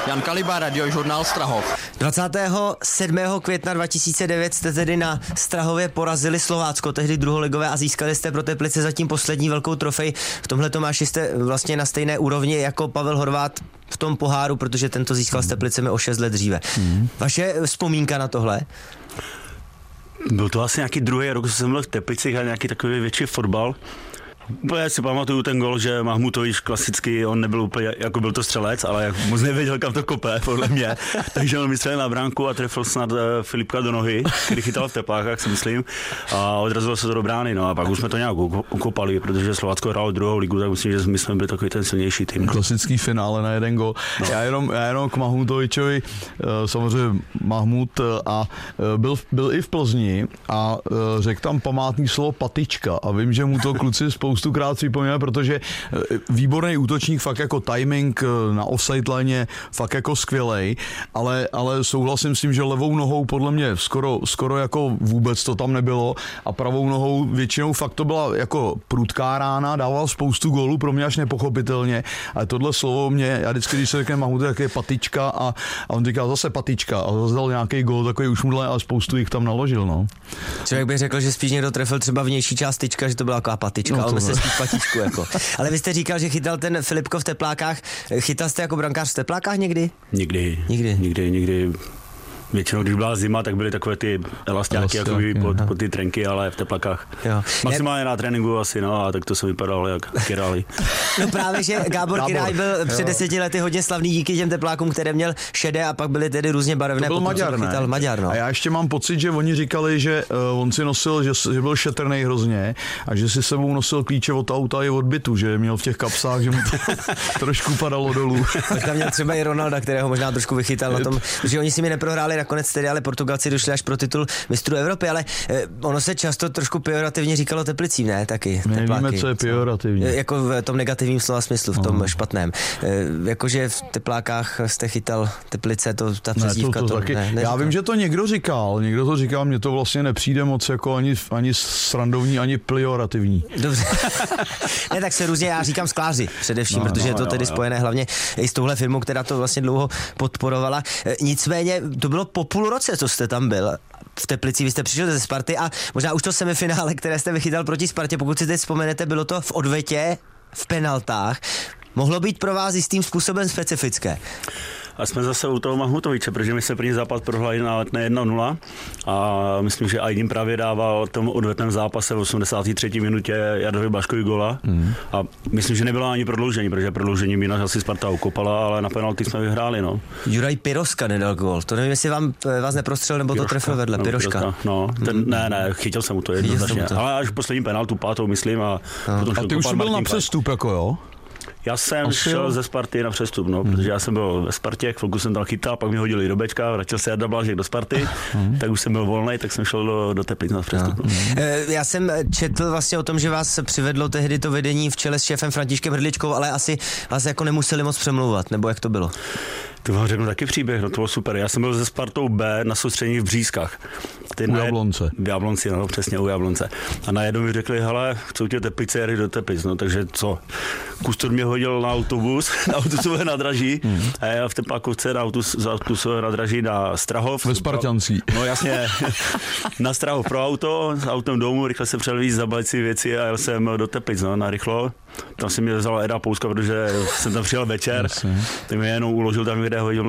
Jan Kaliba, Radiožurnál Strahov. 27. května 2009 jste tedy na Strahově porazili Slovácko, tehdy druholigové, a získali jste pro Teplice zatím poslední velkou trofej. V tomhle Tomáši jste vlastně na stejné úrovni jako Pavel Horváth v tom poháru, protože tento získal s Teplicemi o 6 let dříve. Vaše vzpomínka na tohle? Byl to asi nějaký druhý rok, co jsem byl v Teplicích a nějaký takový větší fotbal. Já si pamatuju ten gol, že Mahmutovič klasicky, on nebyl úplně, jako byl to střelec, ale jak moc nevěděl, kam to kope, podle mě. Takže on vystřelil na bránku a trefil snad Filipka do nohy, který chytal v Teplákách, si myslím, a odrazilo se to do brány. No a pak už jsme to nějak ukopali, protože Slovácko hrálo druhou ligu, tak myslím, že my jsme byli takový ten silnější tým. Klasický finále na jeden gol. No. Já jenom k Mahmutovičovi, samozřejmě Mahmut a byl i v Plzni a řekl tam památný slovo patička a vím, že mu to kluci spoustukrát připomíná, protože výborný útočník, fakt jako timing na offside line, fakt jako skvělej, ale souhlasím s tím, že levou nohou podle mě skoro jako vůbec to tam nebylo a pravou nohou většinou fakt to byla jako prudká rána, dával spoustu gólů, pro mě až nepochopitelně, ale tohle slovo mě, já vždycky, když se řekne Mahmut, tak je patička a on říká zase patička a zase dal nějaký gól, takový ušmudlý a spoustu jich tam naložil, no. Člověk by řekl, že spíš někdo trefil třeba vnější část tyčka, že to byla taková patička, ale se spíš patičku, jako. Ale vy jste říkal, že chytal ten Filipko v Teplákách. Chytal jste jako brankář v Teplákách někdy? Nikdy. Většinou, když byla zima, tak byly takové ty elastáky jako pod ty trenky, ale v Teplakách. Jo. Maximálně na tréninku asi, no, a tak to se vypadalo jak Kirali. No právě, že Gábor Kiraj byl před 10 lety hodně slavný díky těm Teplákům, které měl šedé a pak byly tedy různě barevné. To byl Maďar, chytal Maďar, no. A já ještě mám pocit, že oni říkali, že on si nosil, že byl šetrnej hrozně a že si sebou nosil klíče od auta i od bytu, že měl v těch kapsách, že mu to trošku padalo dolů. Tak tam měl třeba i Ronalda, kterého možná trošku vychytal na tom, že oni si mi neprohráli nakonec tedy, ale Portugalci došli až pro titul mistrů Evropy, ale ono se často trošku pejorativně říkalo Teplicím, ne? Taky Nevíme, co je pejorativně. Jako v tom negativním slova smyslu, v tom špatném. Jakože v Teplákách jste chytal Teplice, ta přezdívka. To taky. Já vím, že to někdo říkal, mně to vlastně nepřijde moc jako ani srandovní, ani pejorativní. Dobře. Ne, tak se různě, já říkám skláři především, protože je to tedy spojené hlavně i s touhle firmou, která to vlastně dlouho podporovala. Nicméně to bylo po půl roce, co jste tam byl v Teplici, vy jste přišel ze Sparty a možná už to semifinále, které jste vychytal proti Spartě, pokud si teď vzpomenete, bylo to v odvetě, v penaltách, mohlo být pro vás jistým způsobem specifické. A jsme zase u toho Mahmutoviče, protože my jsme první zápas prohráli na 1-0 a myslím, že Aydin právě dával v tom odvetném zápase v 83. minutě Jardovi Baškovi gola a myslím, že nebylo ani prodloužení, protože prodloužení by nás asi Sparta ukopala, ale na penalty jsme vyhráli, no. Juraj Piroška nedal gol, to nevím, jestli vás neprostřelil, nebo Piroška, to trefil vedle, Piroška. No, ne, chytil jsem mu to jednoznačně, ale až poslední penaltu, pátou myslím a potom a ty už jsi byl na přestup, jako jo? Já jsem šel ze Sparty na přestup, protože já jsem byl ve Spartě, chvilku jsem tam chytal, pak mi hodili do Bčka, vrátil se Jarda Blážek do Sparty, tak už jsem byl volný, tak jsem šel do Teplic na přestup. Já jsem četl vlastně o tom, že vás přivedlo tehdy to vedení v čele s šéfem Františkem Hrdličkou, ale asi vás jako nemuseli moc přemlouvat, nebo jak to bylo? To vám řeknu taky příběh, no to bylo super. Já jsem byl ze Spartou B na soustředění v Břízkách. U Jablonce. V Jablonci, no, přesně u Jablonce. A najednou mi řekli, hele, chcou tě Teplice, jeli do Teplic, no, takže co? Kustor mě hodil na autobus, na autobusové nádraží a já v Teplákovce na autobusové nádraží na Strahov. Ve Spartancí. No jasně, na Strahov pro auto, s autem domů, rychle se přelvíz, zabalit si věci a jel jsem do Teplic, no, narychlo. Tam si mě vzala Eda Pouska, protože jsem tam přijel večer, tak mě jenom uložil tam, kde hodil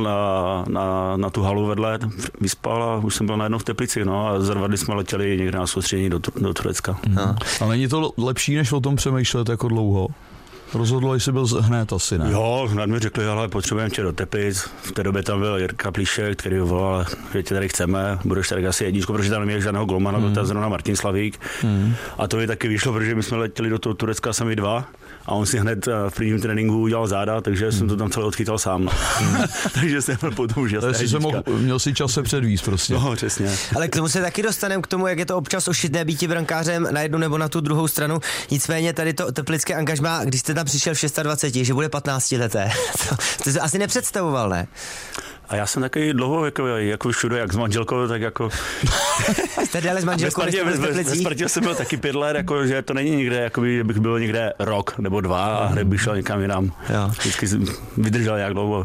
na tu halu vedle, vyspal a už jsem byl najednou v Teplici, no a za 2 dny jsme letěli někde na soustředění do Turecka. A není to lepší, než o tom přemýšlet jako dlouho? Rozhodl jsi byl hned asi, ne? Jo, hned mi řekli, ale potřebujeme tě do Teplic. V té době tam byl Jirka Plíšek, který volal, že tě tady chceme, budeš tady asi jedničku, protože tam neměl žádného golmana, byl tam zrovna Martin Slavík. A to mi taky vyšlo, protože my jsme letěli do toho Turecka sami 2 a on si hned v prvním tréninku udělal záda, takže jsem to tam celé odchytal sám. Takže jsem potom už jasná jednička. Měl si čas se předvízt prostě. No, přesně. Ale k tomu se taky dostaneme, k tomu, jak je to občas ošidné býti brankářem na jednu nebo na tu druhou stranu. Nicméně tady to teplické angažmá, když jste tam přišel v 26, že bude 15 leté. To jsi asi nepředstavoval, ne? A já jsem taky dlouho, jako všude, jak s manželkou, tak jako... Jste dělali s manželkou? Ve Spartě jsem byl taky 5 let, jako, že to není nikde, jako bych byl někde rok, nebo nebo 2 a hned by šel někam jinam. Vždycky vydržel jak dlouho.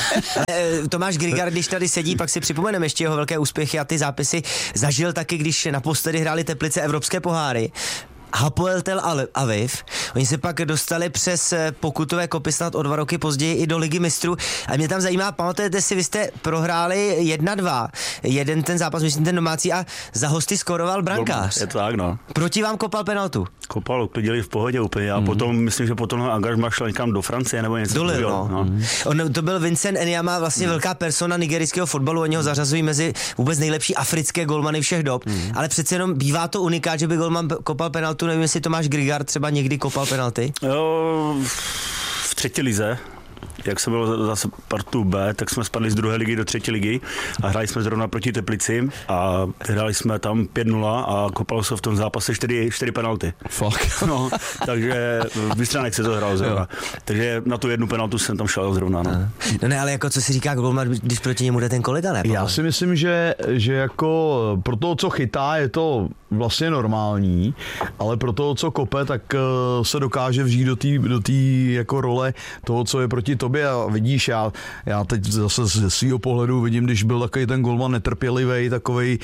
Tomáš Grigard, když tady sedí, pak si připomeneme ještě jeho velké úspěchy a ty zápisy zažil taky, když naposledy hráli Teplice evropské poháry. Hapoel Tel Aviv. Oni se pak dostali přes pokutové kopy snad o 2 roky později i do Ligy mistrů. A mě tam zajímá, pamatujete si, vy jste prohráli 1-2. Jeden ten zápas, myslím ten domácí, a za hosty skoroval brankář. Je to tak, no. Proti vám kopal penaltu. Kopal, uklidili v pohodě úplně a potom, myslím, že potom angažmá šel někam do Francie nebo něco. Dole, no. To byl Vincent Enyama, vlastně velká persona nigerijského fotbalu, oni ho zařazují mezi vůbec nejlepší africké golmany všech dob, ale přece jenom bývá to unikát, že by golman kopal penaltu. Nevím, jestli Tomáš Grigard třeba někdy kopal penalty. Jo, v 3. lize. Jak jsem byl zase partu B, tak jsme spadli z 2. ligy do 3. ligy a hráli jsme zrovna proti Teplici a hráli jsme tam 5-0 a kopalo se v tom zápase 4 penalty. Fuck. No, takže Bystránek se to hrál zrovna. Takže na tu 1 penaltu jsem tam šel zrovna. No ne, ale jako co si říká golman, když proti němu jde ten kolega, ne? Já si myslím, že jako pro toho, co chytá, je to vlastně normální, ale pro toho, co kope, tak se dokáže vžít do té jako role toho, co je proti tobě. A vidíš, já teď zase ze svého pohledu vidím, když byl takový ten golman netrpělivý, takovej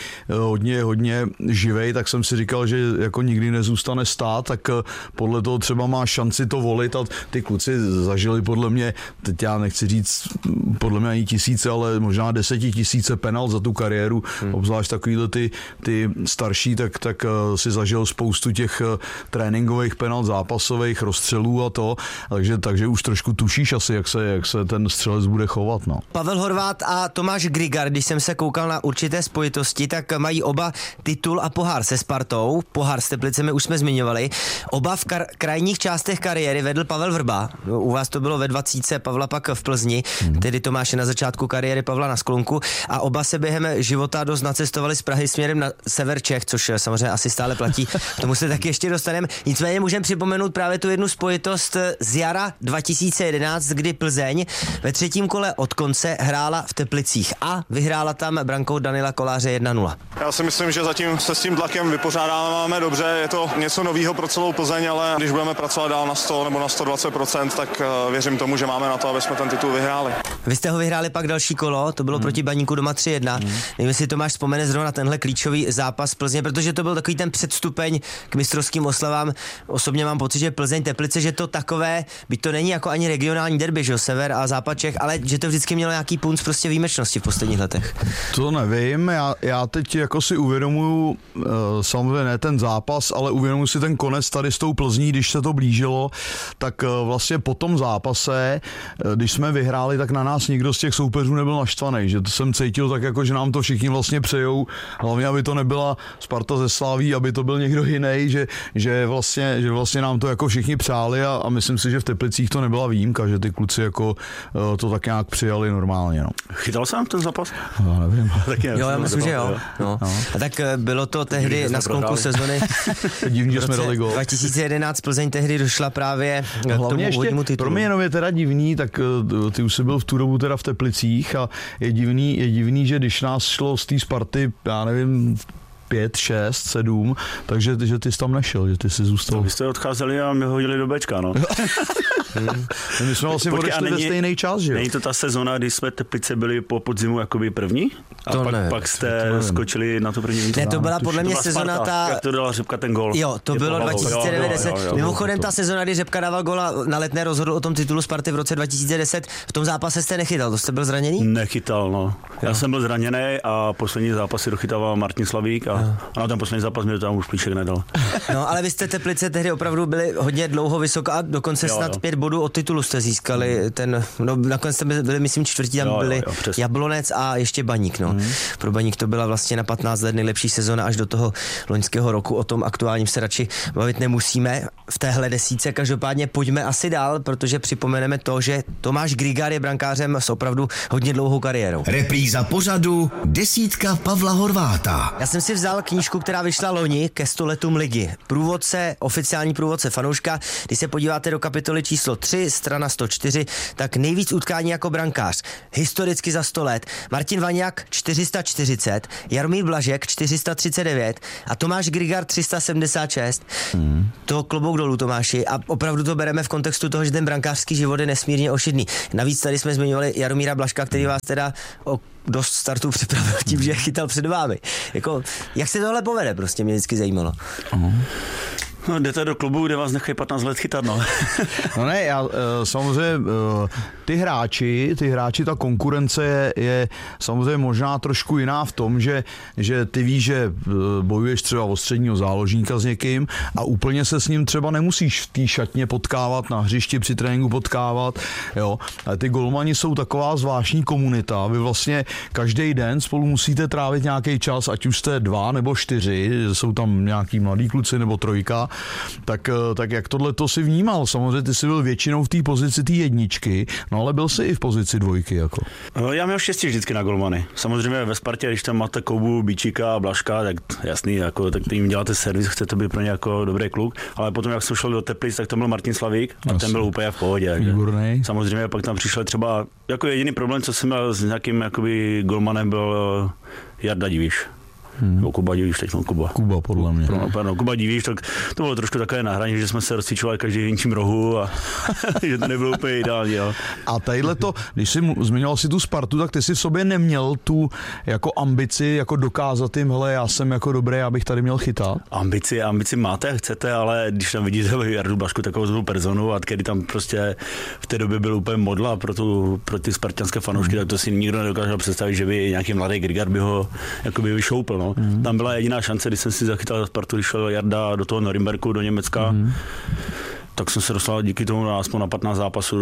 hodně živej, tak jsem si říkal, že jako nikdy nezůstane stát, tak podle toho třeba má šanci to volit a ty kluci zažili podle mě, teď já nechci říct podle mě ani tisíce, ale možná 10 000 penalt za tu kariéru, obzvlášť takovýhle ty starší, tak si zažil spoustu těch tréninkových penalt, zápasových rozstřelů a to, takže už trošku tušíš asi, jak se ten střelec bude chovat. No. Pavel Horváth a Tomáš Grigard, když jsem se koukal na určité spojitosti, tak mají oba titul a pohár se Spartou. Pohár s Teplicemi už jsme zmiňovali. Oba v krajních částech kariéry vedl Pavel Vrba. U vás to bylo ve 20, Pavla pak v Plzni, tedy Tomáše na začátku kariéry, Pavla na sklonku. A oba se během života dost nacestovali z Prahy směrem na sever Čech, což samozřejmě asi stále platí. K tomu se taky ještě dostaneme. Nicméně můžeme připomenout právě tu jednu spojitost z jara 2011, kdy Plzeň ve 3. kole od konce hrála v Teplicích a vyhrála tam brankou Daniela Koláře 1-0. Já si myslím, že zatím se s tím tlakem vypořádáváme dobře, je to něco nového pro celou Plzeň, ale když budeme pracovat dál na 100 nebo na 120%, tak věřím tomu, že máme na to, aby jsme ten titul vyhráli. Vy jste ho vyhráli pak další kolo, to bylo proti Baníku doma 3-1. Nevím, jestli Tomáš vzpomene zrovna tenhle klíčový zápas Plzně, protože to byl takový ten předstupeň k mistrovským oslavám. Osobně mám pocit, že Plzeň Teplice, že to takové, byť to není jako ani regionální derby, že sever a západ Čech, ale že to vždycky mělo nějaký punc prostě výjimečnosti v posledních letech. To nevím, já teď jako si uvědomuju, samozřejmě ne ten zápas, ale uvědomuji si ten konec tady s tou Plzní, když se to blížilo, tak vlastně po tom zápase, když jsme vyhráli, tak na nás nikdo z těch soupeřů nebyl naštvaný, že to jsem cítil tak jako, že nám to všichni vlastně přejou, hlavně aby to nebyla Sparta ze Slaví, aby to byl někdo jiný, že vlastně nám to jako všichni přáli a myslím si, že v Teplicích to nebyla výjimka, že ty kluci jako to tak nějak přijali normálně. No. Chytal jsem ten zápas? No, nevím. Jo, já myslím, že jo. No. A tak bylo to tehdy na sklonku sezony. Divný, že jsme dali gól. 2011 Plzeň tehdy došla právě k tomu úvodnímu titulu. Pro mě jenom je teda divný, tak ty už jsi byl v tu dobu teda v Teplicích a je divný, že když nás šlo z té Sparty, já nevím, 5, 6, 7, takže že ty jsi tam nešel, že ty jsi zůstal. Vy jste odcházeli a mě hodili do Bčka, no. My jsme vlastně odešli ve stejný čas, že jo? Není to ta sezona, kdy jsme Teplice byli po podzimu jakoby první? A to pak jste skočili na to první místo? Ne, to byla podle mě sezona ta... Jak to dala Řepka ten gól? Jo, to bylo 2009-10. Mimochodem ta sezona, kdy Řepka dával góla na Letné, rozhodl o tom titulu Sparty v roce 2010. V tom zápase jste nechytal, to jste byl zraněný? Nechytal, no. Já jsem byl zraněný a poslední zápasy dochytával Martin Slavík a na ten poslední zápas mi to tam už plíček nedal. No, ale vy jste Teplice tehdy opravdu byli hodně dlouho vysoko a dokonce snad 5 bodů od titulu jste získali. Nakonec jste byli, myslím, čtvrtí, tam byli Jablonec a ještě Baník. No. Pro Baník to byla vlastně na 15 let nejlepší sezona až do toho loňského roku. O tom aktuálním se radši bavit nemusíme v téhle desítce. Každopádně pojďme asi dál, protože připomeneme to, že Tomáš Grigard je brankářem s opravdu hodně dlouhou kariérou. Repríza pořadu desítka Pavla Horváta. Já jsem si vzal knížku, která vyšla loni ke 100 letům ligy. Oficiální průvodce fanouška. Když se podíváte do kapitoly číslo číslo 3, strana 104, tak nejvíc utkání jako brankář. Historicky za 100 let. Martin Vaňák 440, Jaromír Blažek 439 a Tomáš Grigard 376. To klobouk dolů, Tomáši, a opravdu to bereme v kontextu toho, že ten brankářský život je nesmírně ošidný. Navíc tady jsme zmiňovali Jaromíra Blažka, který vás teda o dost startů připravil tím, že chytal před vámi. Jako, jak se tohle povede, prostě mě vždycky zajímalo. No, jdete do klubu, kde vás nechají 15 let chytat, no. No ne, já samozřejmě ty hráči, ta konkurence je samozřejmě možná trošku jiná v tom, že ty víš, že bojuješ třeba o středního záložníka s někým a úplně se s ním třeba nemusíš v té šatně potkávat, na hřišti při tréninku potkávat, jo. Ale ty golmani jsou taková zvláštní komunita, vy vlastně každý den spolu musíte trávit nějaký čas, ať už jste 2 nebo 4, jsou tam nějaký mladí kluci nebo 3, tak jak tohle to si vnímal? Samozřejmě ty jsi byl většinou v té pozici té jedničky, no ale byl jsi i v pozici 2 jako. Já měl štěstí vždycky na golmany. Samozřejmě ve Spartě, když tam máte Koubu, Bíčíka a Blažka, tak jasný, jako, tak jim děláte servis, chcete být pro ně jako dobrý kluk, ale potom jak jsem šel do Teplic, tak tam byl Martin Slavík a ten byl úplně v pohodě. Výborný. Samozřejmě pak tam přišel třeba, jako jediný problém, co jsem měl s nějakým jakoby golmanem, byl Jarda Divíš. Kuba Divíš, teď Kuba. Kuba, podle mě. Kuba Divíš, tak to bylo trošku takové na hraně, že jsme se rozcvičovali každý v jinčím rohu a že to nebylo úplně ideální. Jo. A tadyhle to, když jsi zmiňoval si tu Spartu, tak ty jsi v sobě neměl tu jako ambici, jako dokázat jim, hele, já jsem jako dobrý, abych tady měl chytat? Ambici máte, chcete, ale když tam vidíte Jardu Blažku, takovou personu, a který tam prostě v té době byl úplně modla pro ty spartanské fanoušky, tak to si nikdo nedokázal představit, že by nějaký mladý Grigard by ho jakoby vyšoupil. No. Tam byla jediná šance, když jsem si zachytal za Spartu, když šel Jarda do toho Norimberku, do Německa, tak jsem se dostal díky tomu aspoň na 15 zápasů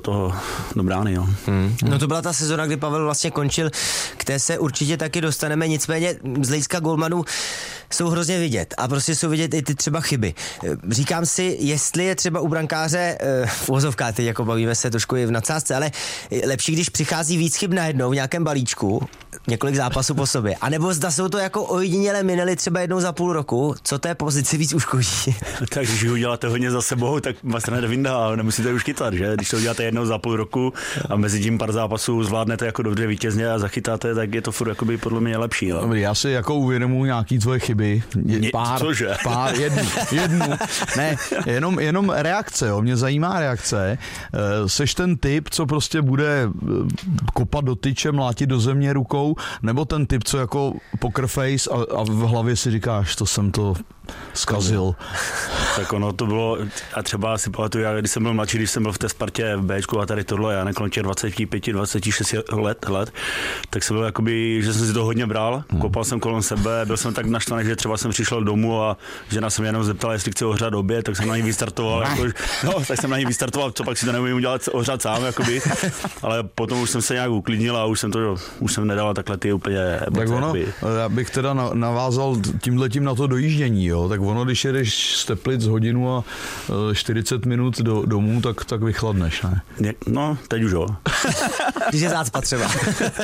do brány. Jo. No to byla ta sezona, kdy Pavel vlastně končil, k té se určitě taky dostaneme, nicméně z hlediska golmanů jsou hrozně vidět a prostě jsou vidět i ty třeba chyby. Říkám si, jestli je třeba u brankáře v uvozovkách, teď jako bavíme se trošku i v nadsázce, ale lepší, když přichází víc chyb najednou v nějakém balíčku, několik zápasů po sobě, anebo zda jsou to jako ojediněle minely třeba jednou za půl roku, co té pozici víc uškodí. Tak když ho uděláte hodně za sebou, tak vás trenér vyndá a nemusíte už chytat, že? Když to uděláte jednou za půl roku a mezi tím pár zápasů zvládnete jako dobře vítězně a zachytáte, tak je to furt jakoby podle mě lepší. Jo? Dobrý, já si jako uvědomuji nějaký tvoje chyby. Jednu. Ne, jenom reakce, jo. Mě zajímá reakce. Seš ten typ, co prostě bude kopat do tyče, mlátit do země rukou, nebo ten typ, co jako poker face a v hlavě si říkáš, to jsem to zkazil. Tak ono to bylo, a třeba si pamatuju, já když jsem byl mladší, když jsem byl v té Spartě v Bčku a tady tohle, já nekolem těch 25-26 let, tak jsem byl jakoby, že jsem si to hodně bral, kopal jsem kolem sebe, byl jsem tak naštvaný, že třeba jsem přišel domů a žena se mě jenom zeptala, jestli chci ohřát oběd, tak jsem na ní vystartoval, tak jsem na ní vystartoval, co pak si to neumím udělat, ohřát sám, jakoby, ale potom už jsem se nějak uklidnil a už jsem nedal takhle ty úplně tak ono, já bych teda navázal tímhletím na to dojíždění, jo, tak ono, když jedeš z Teplic hodinu a 40 minut domů, tak vychladneš, ne? No, teď už jo. Když je zácpa třeba.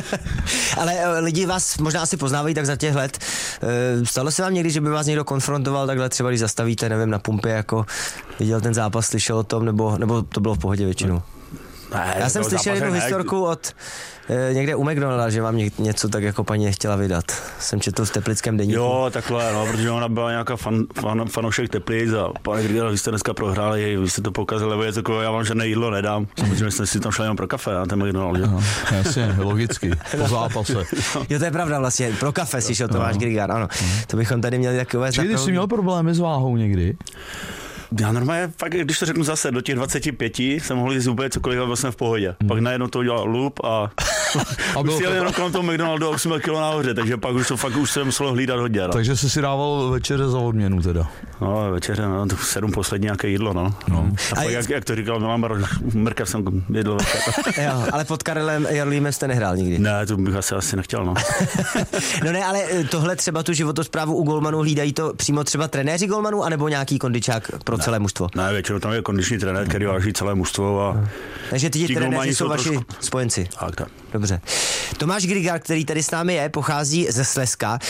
Ale lidi vás možná asi poznávají tak za těch let. Stalo se vám někdy, že by vás někdo konfrontoval takhle třeba, když zastavíte, nevím, na pumpě, jako viděl ten zápas, slyšel o tom, nebo to bylo v pohodě většinou? Ne, já jsem slyšel jednu historku od někde u McDonalda, že vám něco tak jako paní nechtěla vydat. Jsem četl v teplickém deníku. Jo, takhle, no, protože ona byla nějaká fanoušek Teplic a pane Grigard, vy jste dneska prohráli, vy jste to pokazili, nebo je to, já vám žádné jídlo nedám. Samozřejmě jsme si tam šli jenom pro kafe a ten McDonald, že? Jasně, logicky, po zápase. Jo, to je pravda vlastně, pro kafe si šel Tomáš Grigard, ano. To bychom tady měli takové... Čili ty jsi měl problémy s váhou někdy? Já normálně, fakt, když to řeknu zase, do těch 25 jsem mohl jít úplně cokoliv a byl jsem v pohodě. Pak najednou to udělal lup a už si jel jenom kolem toho McDonaldu a už jsem byl kilo nahoře, takže pak už se muselo hlídat hodně. No. Takže jsi si dával večeře za odměnu teda? No, večeře, no, 7 poslední nějaké jídlo, no. A pak, jak to říkal Milan Baroš, mrkev jsem jedl večer. Jo, ale pod Karelem Jarlímem jste nehrál nikdy? Ne, to bych asi nechtěl, no. No ne, ale tohle třeba tu životosprávu u golmanů hlídají to přímo třeba trenéři golmanů, anebo nějaký kondičák pro celé mužstvo? Ne, většinou tam je kondiční trenér, který váží celé mužstvo a... Takže ty trenéři jsou vaši spojenci. Tak. Dobře. Tomáš Grigard, který tady s námi je, pochází ze Slezska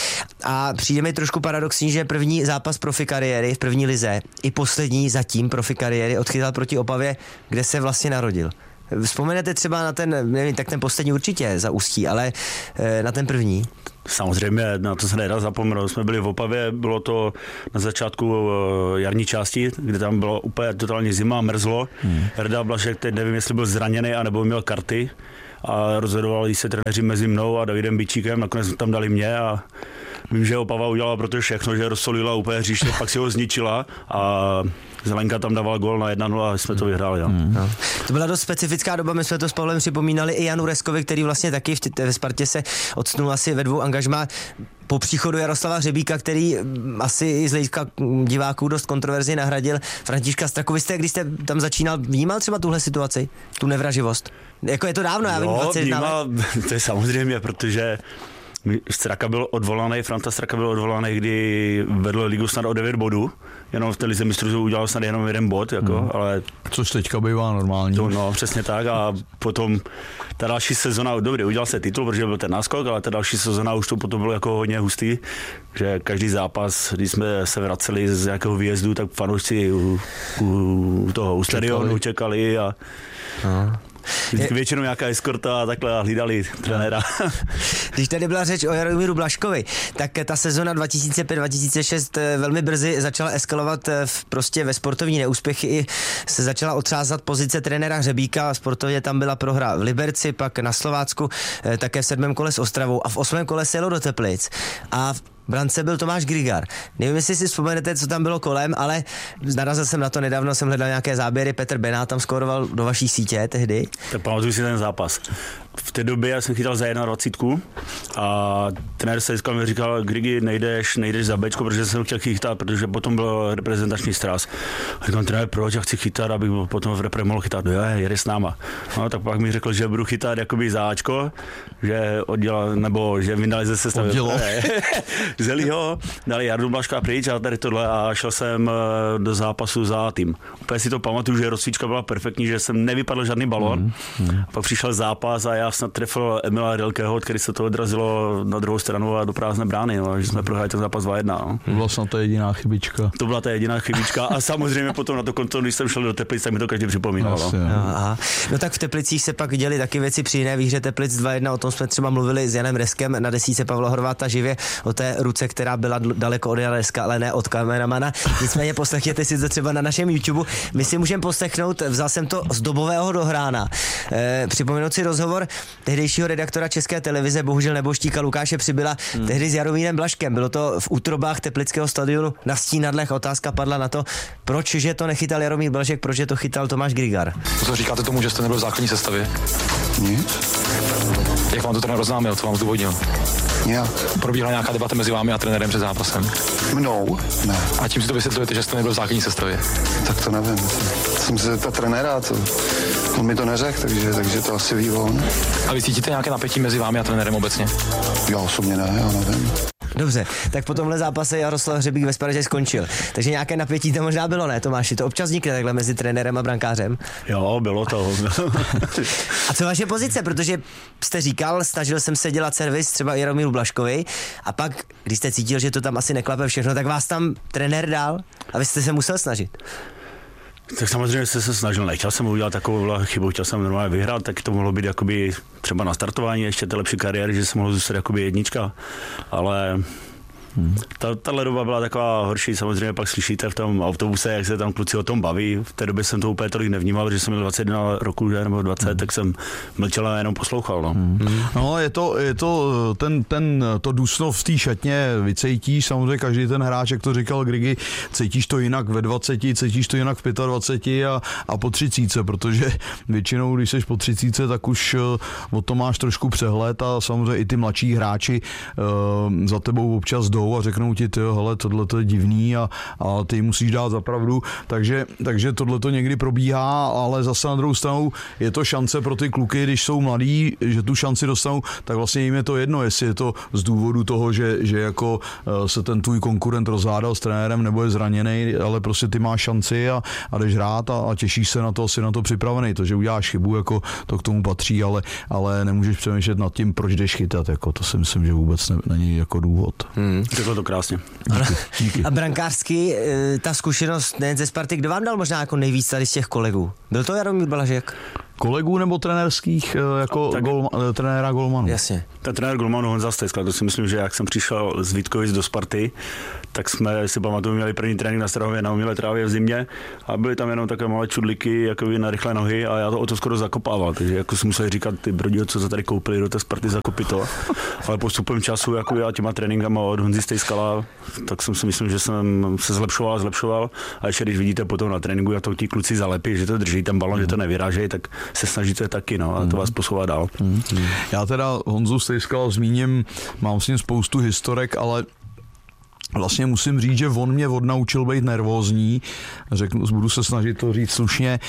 A přijde mi trošku paradoxní, že první zápas profi kariéry v první lize i poslední zatím profi kariéry odchytal proti Opavě, kde se vlastně narodil. Vzpomenete třeba na ten, nevím, tak ten poslední určitě za Ústí, ale na ten první? Samozřejmě, na to se nedá zapomenout. Jsme byli v Opavě, bylo to na začátku jarní části, kde tam bylo úplně totálně zima, mrzlo. Jarda Blažek, teď nevím, jestli byl zraněný, anebo měl karty a rozhodovali se trenéři mezi mnou a Davidem Bičíkem, nakonec tam dali mě a vím, že Opava udělala proto všechno, že rozsolila úplně hřiště, pak si ho zničila a Zelenka tam dával gól na 1-0 a jsme to vyhráli. No. To byla dost specifická doba, my jsme to s Pavlem připomínali i Janu Reskovi, který vlastně taky ve Spartě se odstnul asi ve 2 angažmá po příchodu Jaroslava Hřebíka, který asi i z hlediska diváků dost kontroverzně nahradil Františka Straku. Vy jste, když jste tam začínal, vnímal třeba tuhle situaci, tu nevraživost? Jako je to dávno, já vím, 21 let. To je samozřejmě, protože Straka byl odvolaný, Franta Straka byl odvolaný, kdy vedl ligu snad o 9 bodů, jenom v té lize mistrů udělal snad jenom 1 bod, jako, ale... Což teďka bývá normální. To, no, přesně tak a potom ta další sezona, dobře, udělal se titul, protože byl ten náskok, ale ta další sezona už to potom bylo jako hodně hustý, že každý zápas, když jsme se vraceli z nějakého výjezdu, tak fanoušci u toho stadionu čekali a... Většinou nějaká eskorta a takhle hlídali trenéra. Když tady byla řeč o Jaromíru Blažkovi, tak ta sezona 2005-2006 velmi brzy začala eskalovat prostě ve sportovní neúspěchy i se začala otřásat pozice trenéra Hřebíka. Sportovně tam byla prohra v Liberci, pak na Slovácku, také v 7. kole s Ostravou a v 8. kole se jelo do Teplic. A v brance byl Tomáš Grigar. Nevím, jestli si vzpomenete, co tam bylo kolem, ale narazil jsem na to nedávno, jsem hledal nějaké záběry, Petr Benát tam skóroval do vaší sítě tehdy. Tak pamatuju si ten zápas. V té době já jsem chytal za 21 a trenér se mi říkal, Grigi, nejdeš za Bčko, protože jsem chtěl chytat, protože potom byl reprezentační stráz. A říkám, trenér, proč já chci chytat, abych potom v repre mohl chytat. No jede s náma. No, tak pak mi řekl, že budu chytat jakoby za Ačko, že oddělal, nebo že vydali ze sestavy. Vzali ho, dali Jardu Blažka pryč a tady tohle a šel jsem do zápasu za tým. Úplně si to pamatuju, že rozcvička byla perfektní, že jsem nevypadl žádný balón. Pak přišel zápas a já snad trefil Emila Relkého, který se to odrazilo na druhou stranu a do prázdné brány, no, že jsme prohráli ten zápas 2-1. No. To byla snad ta jediná chybička. To byla ta jediná chybička a samozřejmě potom na to konto, když jsem šel do Teplic, tak mi to každý připomínal. No tak v Teplicích se pak děli taky věci při jiné výhře Teplic 2-1, o tom jsme třeba mluvili s Janem Reskem na desítce Pavla Horváta živě, o té ruce, která byla daleko od Jana Reska, ale ne od kameramana. Nicméně poslechněte si to třeba na našem YouTube. My si můžeme poslechnout, vzal jsem to z dobového dohrána. Připomenout si rozhovor tehdejšího redaktora České televize, bohužel neboštíka Lukáše Přibyla, tehdy s Jaromírem Blažkem. Bylo to v útrobách teplického stadionu na Stínadlech. Otázka padla na to, proč že to nechytal Jaromír Blažek, proč to chytal Tomáš Grigar. Co říkáte tomu, že jste nebyl v základní sestavě? Nic. Jak vám to trenér oznámil, co vám zdůvodnil? Nějak. Probíhala nějaká debata mezi vámi a trenérem před zápasem? Mnou? Ne. A čím si to vysvětlujete, že jste nebyl v základní sestavě? Tak to nevím. Jsem se zeptat trenéra, on mi to neřekl, takže to asi ví on. A vy cítíte nějaké napětí mezi vámi a trenérem obecně? Já osobně ne, já nevím. Dobře, tak po tomhle zápase Jaroslav Hřebík ve Spartě skončil. Takže nějaké napětí to možná bylo, ne Tomáši? To občas vznikne takhle mezi trenérem a brankářem? Jo, bylo to. A co vaše pozice? Protože jste říkal, snažil jsem se dělat servis třeba Jaromíru Blažkovi a pak, když jste cítil, že to tam asi neklape všechno, tak vás tam trenér dal a vy jste se musel snažit. Tak samozřejmě jsem se snažil, nechtěl jsem udělat takovou chybu, chtěl jsem normálně vyhrát, tak to mohlo být jakoby třeba na startování ještě té lepší kariéry, že jsem mohl zůstat jakoby jednička, ale tahle doba byla taková horší, samozřejmě pak slyšíte v tom autobuse, jak se tam kluci o tom baví. V té době jsem to úplně tolik nevnímal, protože jsem měl 21 roku, nebo 20, tak jsem mlčel a jenom poslouchal. No, no je to to dusno v té šatně vycítíš, samozřejmě každý ten hráč, jak to říkal Grigi, cítíš to jinak ve 20, cítíš to jinak v 25 a po 30, protože většinou, když jsi po 30, tak už o tom máš trošku přehled a samozřejmě i ty mladší hráči za tebou občas jdou a řeknou ti, hele, tohle to je divný a ty musíš dát za pravdu, takže tohle to někdy probíhá, ale zase na druhou stranu je to šance pro ty kluky, když jsou mladí, že tu šanci dostanou, tak vlastně jim je to jedno, jestli je to z důvodu toho, že jako se ten tvůj konkurent rozhádal s trenérem nebo je zraněný, ale prostě ty máš šanci a jdeš hrát a těšíš se na to, jsi na to připravený, to, že uděláš chybu, jako to k tomu patří, ale nemůžeš přemýšlet nad tím, proč jdeš chytat, jako to si myslím, že vůbec není jako důvod. Řekl to krásně. Díky. A brankářsky ta zkušenost nejen ze Sparty, kdo vám dal možná jako nejvíc tady z těch kolegů? Byl to Jaromír Balažek? Kolegů nebo trenérských jako trenéra golmanů? Jasně. Ten trenér golmanů Honza Stejskal, to si myslím, že jak jsem přišel z Vítkovic do Sparty, tak jsme si pamatuju, měli první trénink na Strahově na umělé trávě v zimě a byly tam jenom takové malé čudliky jako na rychlé nohy a já to o to skoro zakopával, takže jako si musel říkat, ty brodě, co se tady koupili do té Sparty, zakopy to. Ale postupem času jako já těma tréninkama od Honzy Stejskala, tak jsem si myslím, že jsem se zlepšoval a ještě když vidíte potom na tréninku, jak to ti kluci zalepí, že to drží ten balon, že to nevyrážejí, tak se snažíte taky, no, a to vás posouvá dál. Já teda Honzu Stejskala zmíním, mám s ním spoustu historek, ale vlastně musím říct, že on mě odnaučil být nervózní. Budu se snažit to říct slušně.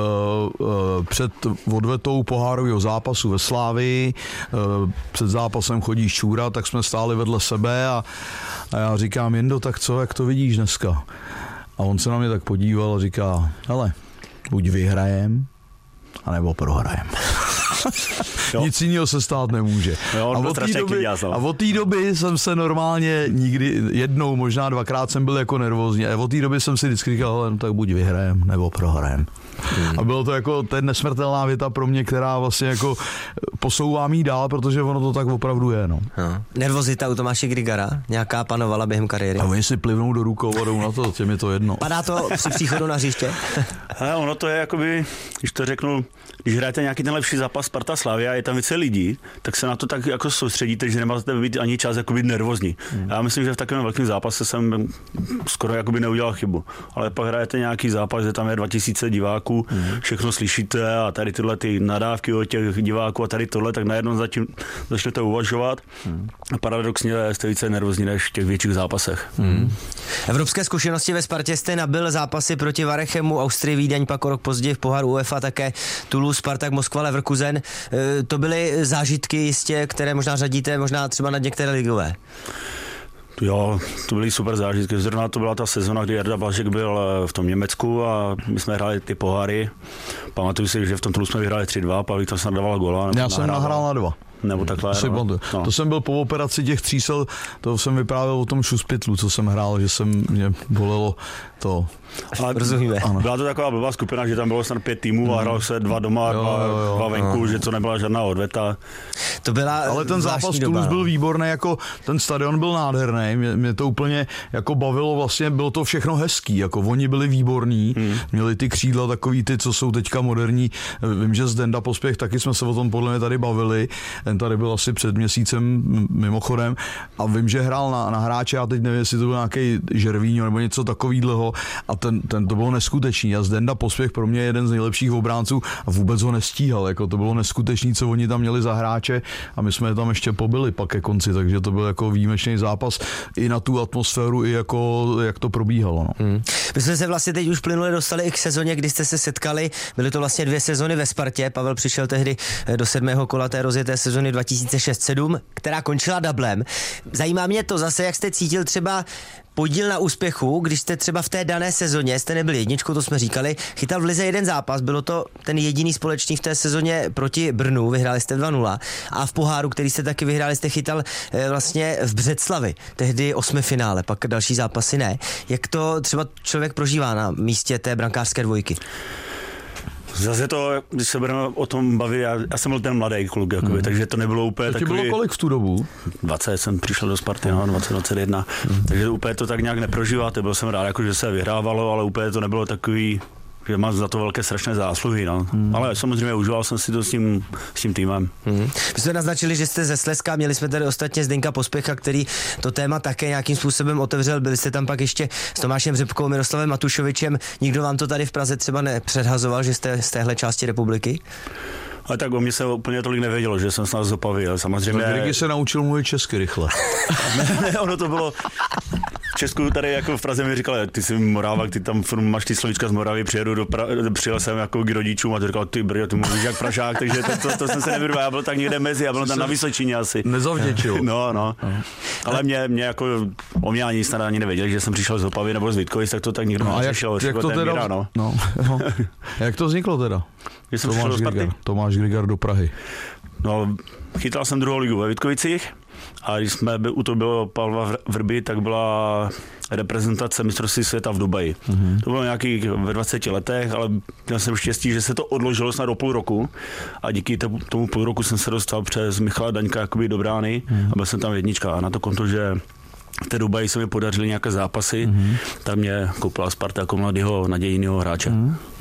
Před odvetou pohárového zápasu ve Slávii, před zápasem chodí Šťůra, tak jsme stáli vedle sebe a já říkám, Jendo, tak co, jak to vidíš dneska? A on se na mě tak podíval a říká, hele, buď vyhrajem, anebo prohrajem. Nic jiného se stát nemůže. Jo, a od té doby jsem se normálně nikdy, jednou, možná dvakrát jsem byl jako nervózní a od té doby jsem si vždycky říkal, no, tak buď vyhrajem, nebo prohrajem. A bylo to jako ten nesmrtelná věta pro mě, která vlastně jako posouvá mý dál, protože ono to tak opravdu je. No. Nervozita u Tomáše Grigara nějaká panovala během kariéry? A oni si plivnou do rukou a jdou na to, těm je to jedno. Padá to při příchodu na hřiště? Ono to je jakoby, když to řeknu, když hrajete nějaký ten lepší zápas Sparta Slavia a je tam více lidí, tak se na to tak jako soustředíte, že nemáte být ani čas jako být nervózní. Já myslím, že v takovém velkém zápase jsem skoro jakoby neudělal chybu. Ale pak hrajete nějaký zápas, že tam je 2000 diváků, všechno slyšíte a tady tyhle ty nadávky od těch diváků a tady tohle, tak najednou začnete uvažovat a paradoxně jste více nervózní než v těch větších zápasech. Evropské zkušenosti ve Spartě jste nabyl zápasy proti Varechemu, Austrii, Vídeň, pak o rok později v poháru UEFA také Toulouse, Spartak, Moskva, Leverkusen. To byly zážitky jistě, které možná řadíte, možná třeba na některé ligové. Jo, to byly super zážitky. Zrovna to byla ta sezona, kdy Jarda Blažek byl v tom Německu a my jsme hráli ty poháry. Pamatuju si, že v tom Toulouse jsme vyhráli 3-2, Pavlík tam se nadával góla. Já jsem nahrál na 2. Nebo takhle. No. To jsem byl po operaci těch třísel, to jsem vyprávěl o tom šuspitlu, co jsem hrál, že mě bolelo to. Rozumíme. Byla to taková blbá skupina, že tam bylo snad 5 týmů a hrál se 2 doma a 2 venku, že to nebyla žádná odveta. To byla ale ten zápas Toulouse byl výborný, jako ten stadion byl nádherný, mě to úplně jako bavilo, vlastně bylo to všechno hezký, jako oni byli výborní, měli ty křídla takový ty, co jsou teďka moderní, vím, že Zdenda Pospěch, taky jsme se o tom podle mě tady bavili, ten tady byl asi před měsícem mimochodem a vím, že hrál na hráče, já teď nevím, jestli to byl nějaký Žervíňo nebo něco takovýhleho a ten to bylo neskutečný a Zdenda Pospěch pro mě je jeden z nejlepších obránců a vůbec ho nestíhal, jako to bylo neskutečný, co oni tam měli za hráče a my jsme je tam ještě pobili pak ke konci, takže to byl jako výjimečný zápas i na tu atmosféru, i jako jak to probíhalo. No. My jsme se vlastně teď už plynule dostali i k sezóně, kdy jste se setkali, byly to vlastně 2 sezony ve Spartě, Pavel přišel tehdy do 7. kola té rozjeté sezony 2006-7, která končila doublem. Zajímá mě to zase, jak jste cítil třeba podíl na úspěchu, když jste třeba v té dané sezóně, jste nebyli jedničkou, to jsme říkali, chytal v lize jeden zápas, bylo to ten jediný společný v té sezóně proti Brnu, vyhráli jste 2-0 a v poháru, který jste taky vyhráli, jste chytal vlastně v Břeclavi, tehdy 8. finále, pak další zápasy ne. Jak to třeba člověk prožívá na místě té brankářské dvojky? Zase to, když se budeme o tom bavit, já jsem byl ten mladý kluk, jakoby, takže to nebylo úplně takový... To bylo kolik v tu dobu? 20 jsem přišel do Sparty, 21, takže úplně to tak nějak neprožíváte, byl jsem rád, jako, že se vyhrávalo, ale úplně to nebylo takový, že mám za to velké strašné zásluhy, no. Ale samozřejmě užíval jsem si to s tím týmem. My jsme naznačili, že jste ze Slezska, měli jsme tady ostatně Zdenka Pospěcha, který to téma také nějakým způsobem otevřel, byli jste tam pak ještě s Tomášem Řepkou, Miroslavem Matušovičem, nikdo vám to tady v Praze třeba nepředhazoval, že jste z téhle části republiky? Ale tak o mě se úplně tolik nevědělo, že jsem snad z Opavy, ale samozřejmě... Kdy se naučil mluvit česky rychle. ne, ono to bylo... V Česku tady jako v Praze mi říkali, ty jsi Morávak, ty tam máš ty slovíčka z Moravy, přijel jsem jako k rodičům a říkal, ty brjo, ty mluvíš jak Pražák, takže to jsem se nevěděl, já byl tak někde mezi, já byl tam na Vysočině asi. Nezavděčil. No. Ale mě jako, o mě ani snad ani nevěděli, že jsem přišel z Opavy nebo z Vítkovic, tak to tak nikdo neřešil. Jak to teda? Jak to vzniklo teda? Že jsem přišel do Sparty? Tomáš Grigar do Prahy. No, chytal jsem 2. ligu ve Vítkovicích A když jsme u toho bylo Pavla Vrby, tak byla reprezentace mistrovství světa v Dubaji. To bylo nějaký ve 20 letech, ale měl jsem štěstí, že se to odložilo snad o půl roku a díky tomu půl roku jsem se dostal přes Michala Daňka jakoby do brány a byl jsem tam jednička. A na to konto, že v té Dubaji se mi podařily nějaké zápasy, tam mě koupila Sparta jako mladého nadějného hráče.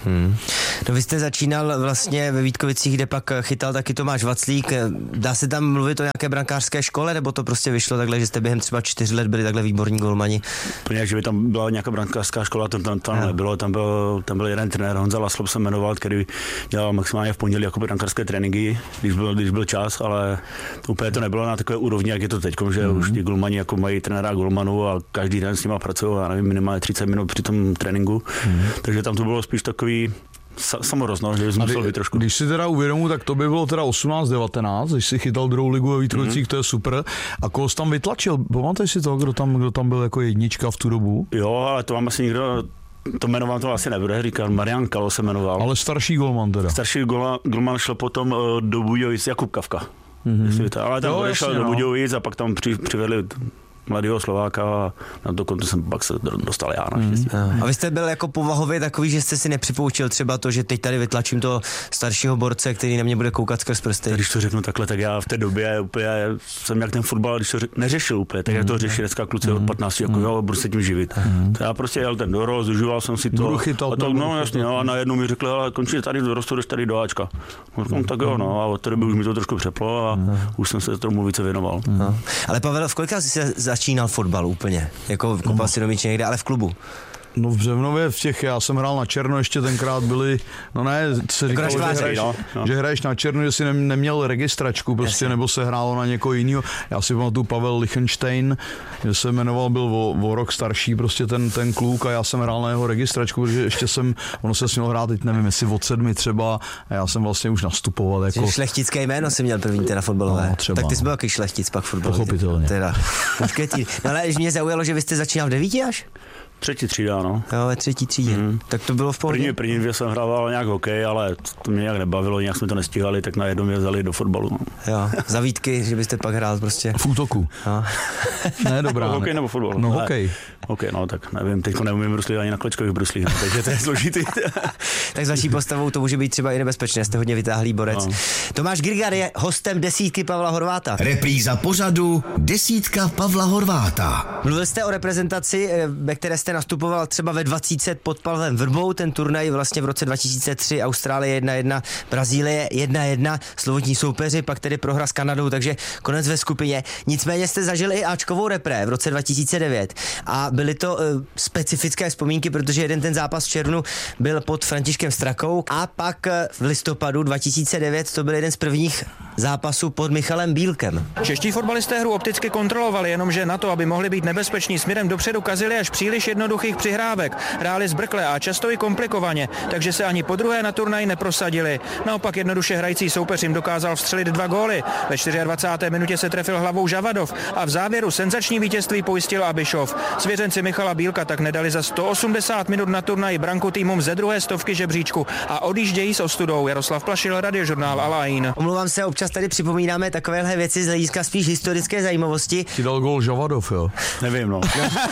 No vy jste začínal vlastně ve Vítkovicích, kde pak chytal taky Tomáš Vaclík. Dá se tam mluvit o nějaké brankářské škole, nebo to prostě vyšlo takhle, že jste během třeba 4 let byli takhle výborní golmani? Úplně, že by tam byla nějaká brankářská škola, to tam nebylo. Tam byl jeden trenér, Honza Laslop se jmenoval, který dělal maximálně v pondělí jako brankářské tréninky, když byl čas, ale úplně to nebylo na takové úrovni, jak je to teď, že už ti golmani jako mají trenéra golmanů a každý den s nima pracují, já nevím, minimálně 30 minut při tom tréninku. Takže tam to bylo spíš takový samorozno, že jsme museli trošku. Když si teda uvědomu, tak to by bylo teda 18-19, když si chytal druhou ligu ve Vítkovicích, to je super. A koho jsi tam vytlačil? Pamatuješ si to, kdo tam byl jako jednička v tu dobu? Jo, ale to vám asi nikdo, to jméno vám to asi nebude říkat, Marian Kalo se jmenoval. Ale starší golman teda. Starší golman šel potom do Budějovic, Jakub Kavka. Ale tam odešel do Budějovic a pak tam přivedli mladého Slováka a na to konto jsem pak se dostal já naštěstí. A vy jste byl jako povahově takový, že jste si nepřipoučil třeba to, že teď tady vytlačím toho staršího borce, který na mě bude koukat skrz prsty? Když to řeknu takhle, tak já v té době úplně jsem jak ten fotbal, když to neřešil úplně, tak jak to řeší dneska kluci od 15, jako jo, budu se tím živit. To já prostě jel ten dorost, zužíval jsem si to. A to no jasně, a najednou mi řekli, ale končí tady dorostu, jdeš tady do Ačka. Tak jo, no, a od té doby už mi to trošku přeplo a už jsem se tomu více věnoval. Ale Pavel, v kolika jsi se začínal fotbal úplně? Jako koupal si do míče někde, ale v klubu? No v Břevnově já jsem hrál na černo, ještě tenkrát byli, no ne, se říkalo, že hraješ na černo, že si neměl registračku prostě, nebo se hrálo na někoho jiného. Já si pamatuju Pavel Lichtenstein, že se jmenoval, byl o rok starší prostě ten kluk a já jsem hrál na jeho registračku, protože ještě ono se smělo hrát, teď nevím, jestli od 7 třeba a já jsem vlastně už nastupoval jako... Šlechtické jméno si měl první teda fotbalové. No, tak ty jsi byl jaký šlechtic pak fotbalový. Pochopitelně. Teda. No ale mě zaujalo, že vy jste začínal v 9 až? 3. třída, no. Jo, ve 3. třídě. Tak to bylo v pohodě. První dvě jsem hrával nějak hokej, ale to mě nějak nebavilo, nějak jsme to nestíhali, tak najednou mě vzali do fotbalu. No. Jo, za Vítky, že byste pak hrál prostě. V útoku. No. Ne, dobrá. No, hokej nebo fotbal? No, hokej. Hokej, no, tak nevím, teďko neumím bruslit ani na klečkových bruslích, takže to je složitý. Tak s vaší postavou to může být třeba i nebezpečné, jste hodně vytáhlý borec. No. Tomáš Grgar je hostem 10 Pavla Horváta. Repríza pořadu 10 Pavla Horváta. Mluvil jste o reprezentaci, ve které jste nastupoval třeba ve 20 pod Pavlem Vrbou, ten turnaj vlastně v roce 2003, Austrálie 1-1, Brazílie 1-1, slovotní soupeři, pak tedy prohra s Kanadou, takže konec ve skupině. Nicméně jste zažili i Ačkovou repre v roce 2009 a byly to specifické vzpomínky, protože jeden ten zápas v červnu byl pod Františkem Strakou a pak v listopadu 2009 to byl jeden z prvních zápasů pod Michalem Bílkem. Čeští fotbalisté hru opticky kontrolovali, jenomže na to, aby mohli být nebezpeční směrem dopředu, kazili až příliš jednoduchých přihrávek. Hráli zbrkle a často i komplikovaně, takže se ani po druhé na turnaji neprosadili. Naopak jednoduše hrající soupeř jim dokázal vstřelit 2 góly. Ve 24. minutě se trefil hlavou Žavadov a v závěru senzační vítězství pojistil Abišov. Svěřenci Michala Bílka tak nedali za 180 minut na turnaji branku týmům ze druhé stovky žebříčku a odjíždějí s ostudou. Jaroslav Plašil, Radiožurnál Alain. Omlouvám se, občas tady připomínáme takovéhle věci z hlediska spíš historické zajímavosti. Ti dal gól Žavadov, jo? Nevím, no.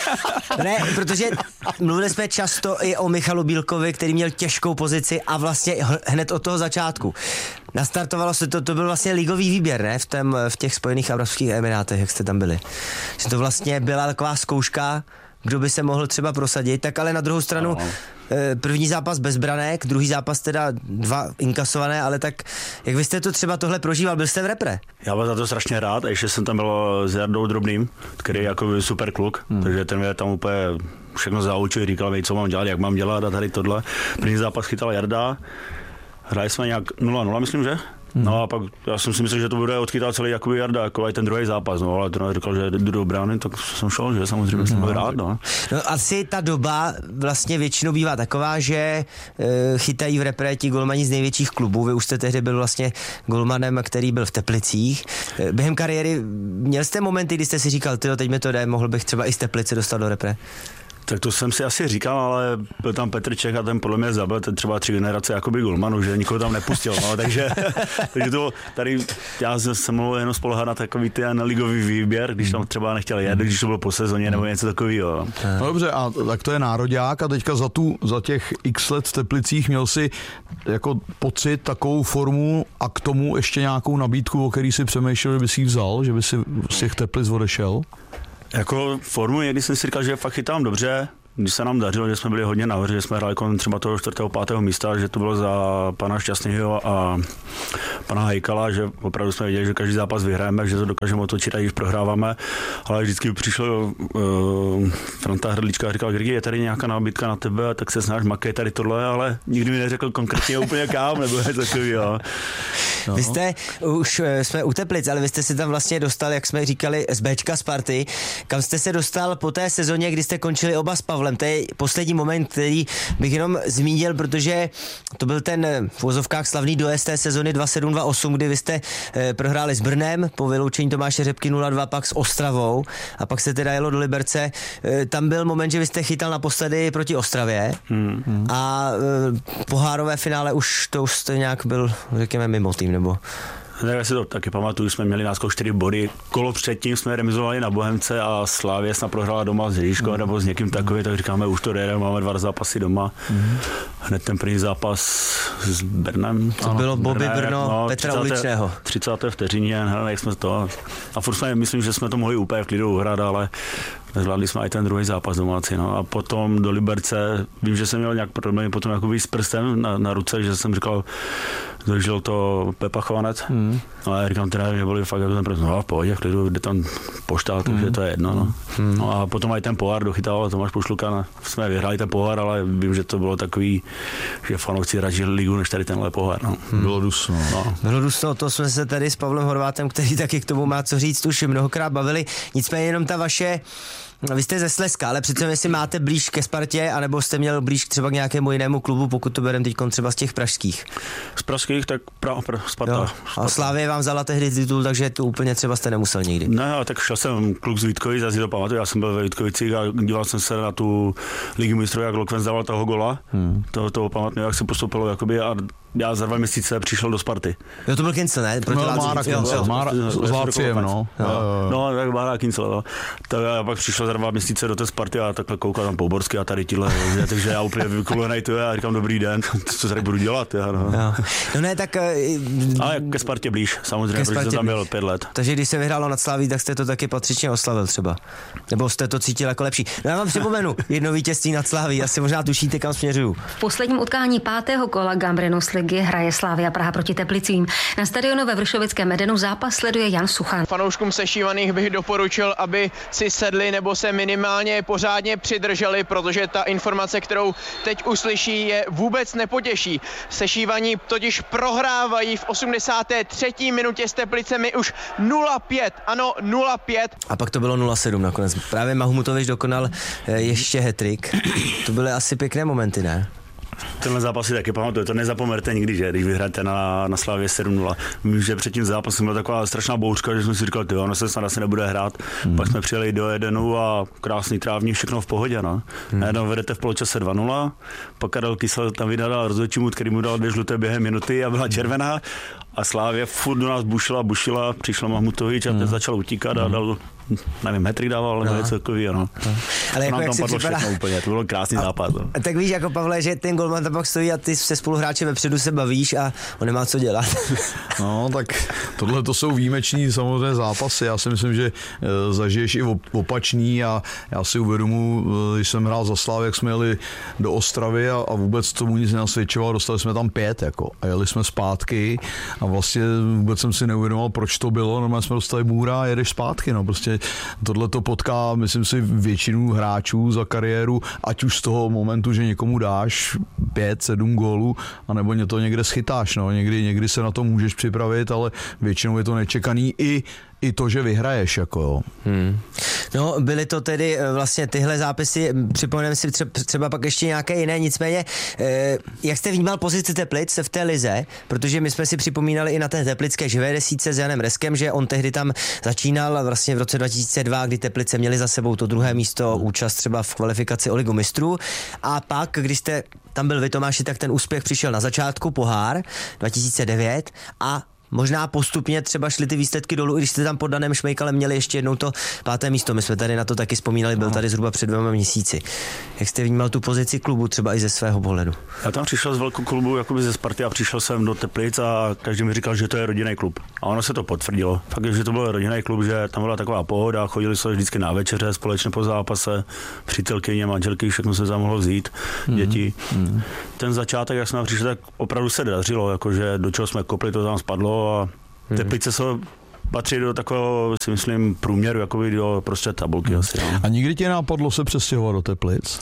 Ne, protože mluvili jsme často i o Michalu Bílkovi, který měl těžkou pozici a vlastně hned od toho začátku. Nastartovalo se to byl vlastně ligový výběr, ne? V těch Spojených Arabských Emirátech, jak jste tam byli. Že to vlastně byla taková zkouška, kdo by se mohl třeba prosadit, tak ale na druhou stranu první zápas bez branek, druhý zápas teda 2 inkasované, ale tak jak vy jste to třeba tohle prožíval, byl jste v repre? Já byl za to strašně rád, a ještě jsem tam byl s Jardou Drobným, který je jako super kluk, takže ten mě tam úplně všechno zaučil, říkal mi, co mám dělat, jak mám dělat a tady tohle. První zápas chytal Jarda, hráli jsme nějak 0-0, myslím, že? No a pak já jsem si myslel, že to bude odchytat celý jakoby Jarda, jako i ten druhý zápas, no, ale ten říkal, že jdu do brány, tak jsem šel, že samozřejmě jsem byl rád, no. No asi ta doba vlastně většinou bývá taková, že chytají v repre ti golmani z největších klubů, vy už jste tehdy byl vlastně golmanem, který byl v Teplicích. Během kariéry měl jste momenty, kdy jste si říkal, tyjo, teď mi to jde, mohl bych třeba i z Teplice dostat do repre? Tak to jsem si asi říkal, ale byl tam Petr Čech a ten podle mě zabil třeba 3 generace jakoby golmanů, že nikoho tam nepustil, no, takže to tady, já jsem mohl jenom spolehat na takový ten ligový výběr, když tam třeba nechtěl jet, když to bylo po sezóně nebo něco takového. No dobře, a tak to je nároďák a teďka za těch x let v Teplicích měl si jako pocit, takovou formu a k tomu ještě nějakou nabídku, o který si přemýšlel, že by si ji vzal, že by si z těch Teplic odešel? Jako formu, když jsem si říkal, že fakt chytám dobře, když se nám dařilo, že jsme byli hodně nahoře, že jsme hráli kolem třeba toho 4. 5. místa, že to bylo za pana Šťastného a pana Hejkala, že opravdu jsme věděli, že každý zápas vyhrajeme, že to dokážeme otočit, a když prohráváme, ale vždycky přišel Franta Hrdlička a říkal, Grigi, je tady nějaká nabídka na tebe, tak se snaž, makej tady tohle, ale nikdy mi neřekl konkrétně úplně kam, nebo je takový, jo. No. Vy jste, už jsme u Teplic, ale vy jste se tam vlastně dostal, jak jsme říkali, z Bčka Sparty, kam jste se dostal po té sezóně, kdy jste končili oba s Pavlem. To je poslední moment, který bych jenom zmínil, protože to byl ten v uvozovkách slavný dojezd té sezony 27-28, kdy vy jste prohráli s Brnem po vyloučení Tomáše Řepky 0-2, pak s Ostravou a pak se teda jelo do Liberce. Tam byl moment, že vy jste chytal naposledy proti Ostravě a pohárové finále už jste nějak byl, řekněme, mimo tým, nebo... Já si to taky pamatuju, jsme měli náskok 4 body. Kolo předtím jsme remizovali na Bohemce a Slávě snad prohrála doma s Říškou nebo s někým takovým, tak říkáme, už to jde, máme 2 zápasy doma. Hned ten první zápas s Brnem. To bylo Bobby Brno, Petra Uličného. 30. vteřině, jak jsme to. A furt jsme, myslím, že jsme to mohli úplně v klidu uhrát, ale zvládli jsme i ten druhý zápas domácí. No. A potom do Liberce, vím, že jsem měl nějak problémy potom jakoby s prstem na ruce, že jsem říkal, dožil to Pepa Chovanec. Ale říkám teda, že byli fakt jako ten prst, no v pohodě, v klidu, jde tam pošta, takže to je jedno. No. No a potom i ten pohár dochytal Tomáš Pošluka, jsme vyhráli ten pohár, ale vím, že to bylo takový, že fanoušci radši ligu, než tady tenhle pohár. No. Bylo dusno. No. Bylo dusno, to jsme se tady s Pavlem Horvátem, který taky k tomu má co říct, už mnohokrát bavili. Nicméně jenom ta vaše, vy jste ze Slezska, ale přece jestli máte blíž ke Spartě, anebo jste měl blíž třeba k nějakému jinému klubu, pokud to bereme teď třeba z těch pražských. Z pražských, tak Sparta. A Slávě vám vzala tehdy titul, takže to úplně třeba jste nemusel nikdy. Ne, tak šel jsem kluk z Vítkovic, já si to pamatuju, já jsem byl ve Vítkovicích a díval jsem se na tu Ligu mistrů, jak Lokven dával toho gola. Toho pamatuju, jak se postoupilo jakoby, a já za 2 měsíce přišel do Sparty. Jo, to byl Kincel, ne? Proti Mára s Láciem, no. No, tak Mára Kincel, no. Tak já pak přišel za 2 měsíce do té Sparty a takhle koukal tam Pouborsky a tady tíhle, takže já úplně vykulenej to a říkám, dobrý den, co tady budu dělat, já, no. No ne, tak... Ale ke Spartě blíž, samozřejmě, protože jsem tam byl 5 let. Takže když se vyhrálo nad Slaví, tak jste to taky patřičně oslavil třeba. Nebo jste to cítil jako lepší. No já vám připomenu jedno vítězství nad Slaví, asi možná tušíte, kam směřuju. V posledním utkání 5. kola Gambrinus ligy hraje Slavia Praha proti Teplicím. Na stadionu ve Vršovickém Edenu zápas sleduje Jan Suchan. Fanouškům sešívaných bych doporučil, aby si sedli nebo se minimálně pořádně přidrželi, protože ta informace, kterou teď uslyší, je vůbec nepotěší. Sešívaní totiž prohrávají v 83. minutě s Teplicemi už 0-5. Ano, 0-5. A pak to bylo 0-7 nakonec. Právě Mahmutovič dokonal ještě hat-trick. To byly asi pěkné momenty, ne? Tenhle zápas si taky pamatuju, to nezapomenete nikdy, že když vyhráte na Slavě 7-0. Vím, že před tím zápasem byla taková strašná bouřka, že jsme si říkali, ono se snad asi nebude hrát. Pak jsme přijeli do Edenu a krásný trávník, všechno v pohodě. No. Najednou vedete v poločase 2-0, pak Karel Kysel tam vydal rozhodčímu, který mu dal 2 žluté během minuty a byla červená. A Slávě furt do nás bušila, přišel Mahmutovič a ten začal utíkat a dal, nevím, metrik dával, nebo něco takového, no. Ale jako jak tam si padlo připadá... všechno úplně, to byl krásný zápas. No. Tak víš, jako Pavle, že ten golman tam pak stojí a ty se spoluhráče vepředu se bavíš a on nemá co dělat. No, tak tohle to jsou výjimeční samozřejmě zápasy. Já si myslím, že zažiješ i opačný a já si uvědomuji, když jsem hrál za Slávy, jak jsme jeli do Ostravy a vůbec tomu nic nenasvědčovalo, dostali jsme tam 5 jako, a jeli jsme zpátky a vlastně vůbec jsem si neuvědomoval, proč to bylo, normálně jsme dostali bůra a jedeš zpátky, no prostě tohle to potká, myslím si, většinu hráčů za kariéru, ať už z toho momentu, že někomu dáš 5-7 gólů, anebo to někde schytáš, no, někdy se na to můžeš připravit, ale většinou je to nečekaný i i to, že vyhraješ, jako jo. No, byly to tedy vlastně tyhle zápisy, připomeneme si třeba pak ještě nějaké jiné, nicméně, jak jste vnímal pozici Teplic v té lize, protože my jsme si připomínali i na té teplické živé desítce s Janem Reskem, že on tehdy tam začínal vlastně v roce 2002, kdy Teplice měli za sebou to druhé místo, účast třeba v kvalifikaci o Ligu mistrů, a pak, když jste tam byl vy, Tomáši, tak ten úspěch přišel na začátku, pohár 2009, a možná postupně třeba šly ty výsledky dolů, i když jste tam pod Danem Šmejkalem měli ještě jednou to 5. místo. My jsme tady na to taky vzpomínali, byl tady zhruba před 2 měsíci. Jak jste vnímal tu pozici klubu třeba i ze svého pohledu? Já tam přišel z velkou klubu, jakoby ze Sparty, a přišel jsem do Teplic a každý mi říkal, že to je rodinný klub. A ono se to potvrdilo. Fakt, že to byl rodinný klub, že tam byla taková pohoda, chodili se vždycky na večeře společně po zápase, přítelkyně, manželky, všechno se tam mohlo vzít, děti. Ten začátek, jak jsme přišli, tak opravdu se dařilo, jakože do čeho jsme kopli, to tam spadlo. A Teplice patří do takového, si myslím, průměru, jakoby do prostě tabulky asi. No. A nikdy tě napadlo se přestěhovat do Teplic?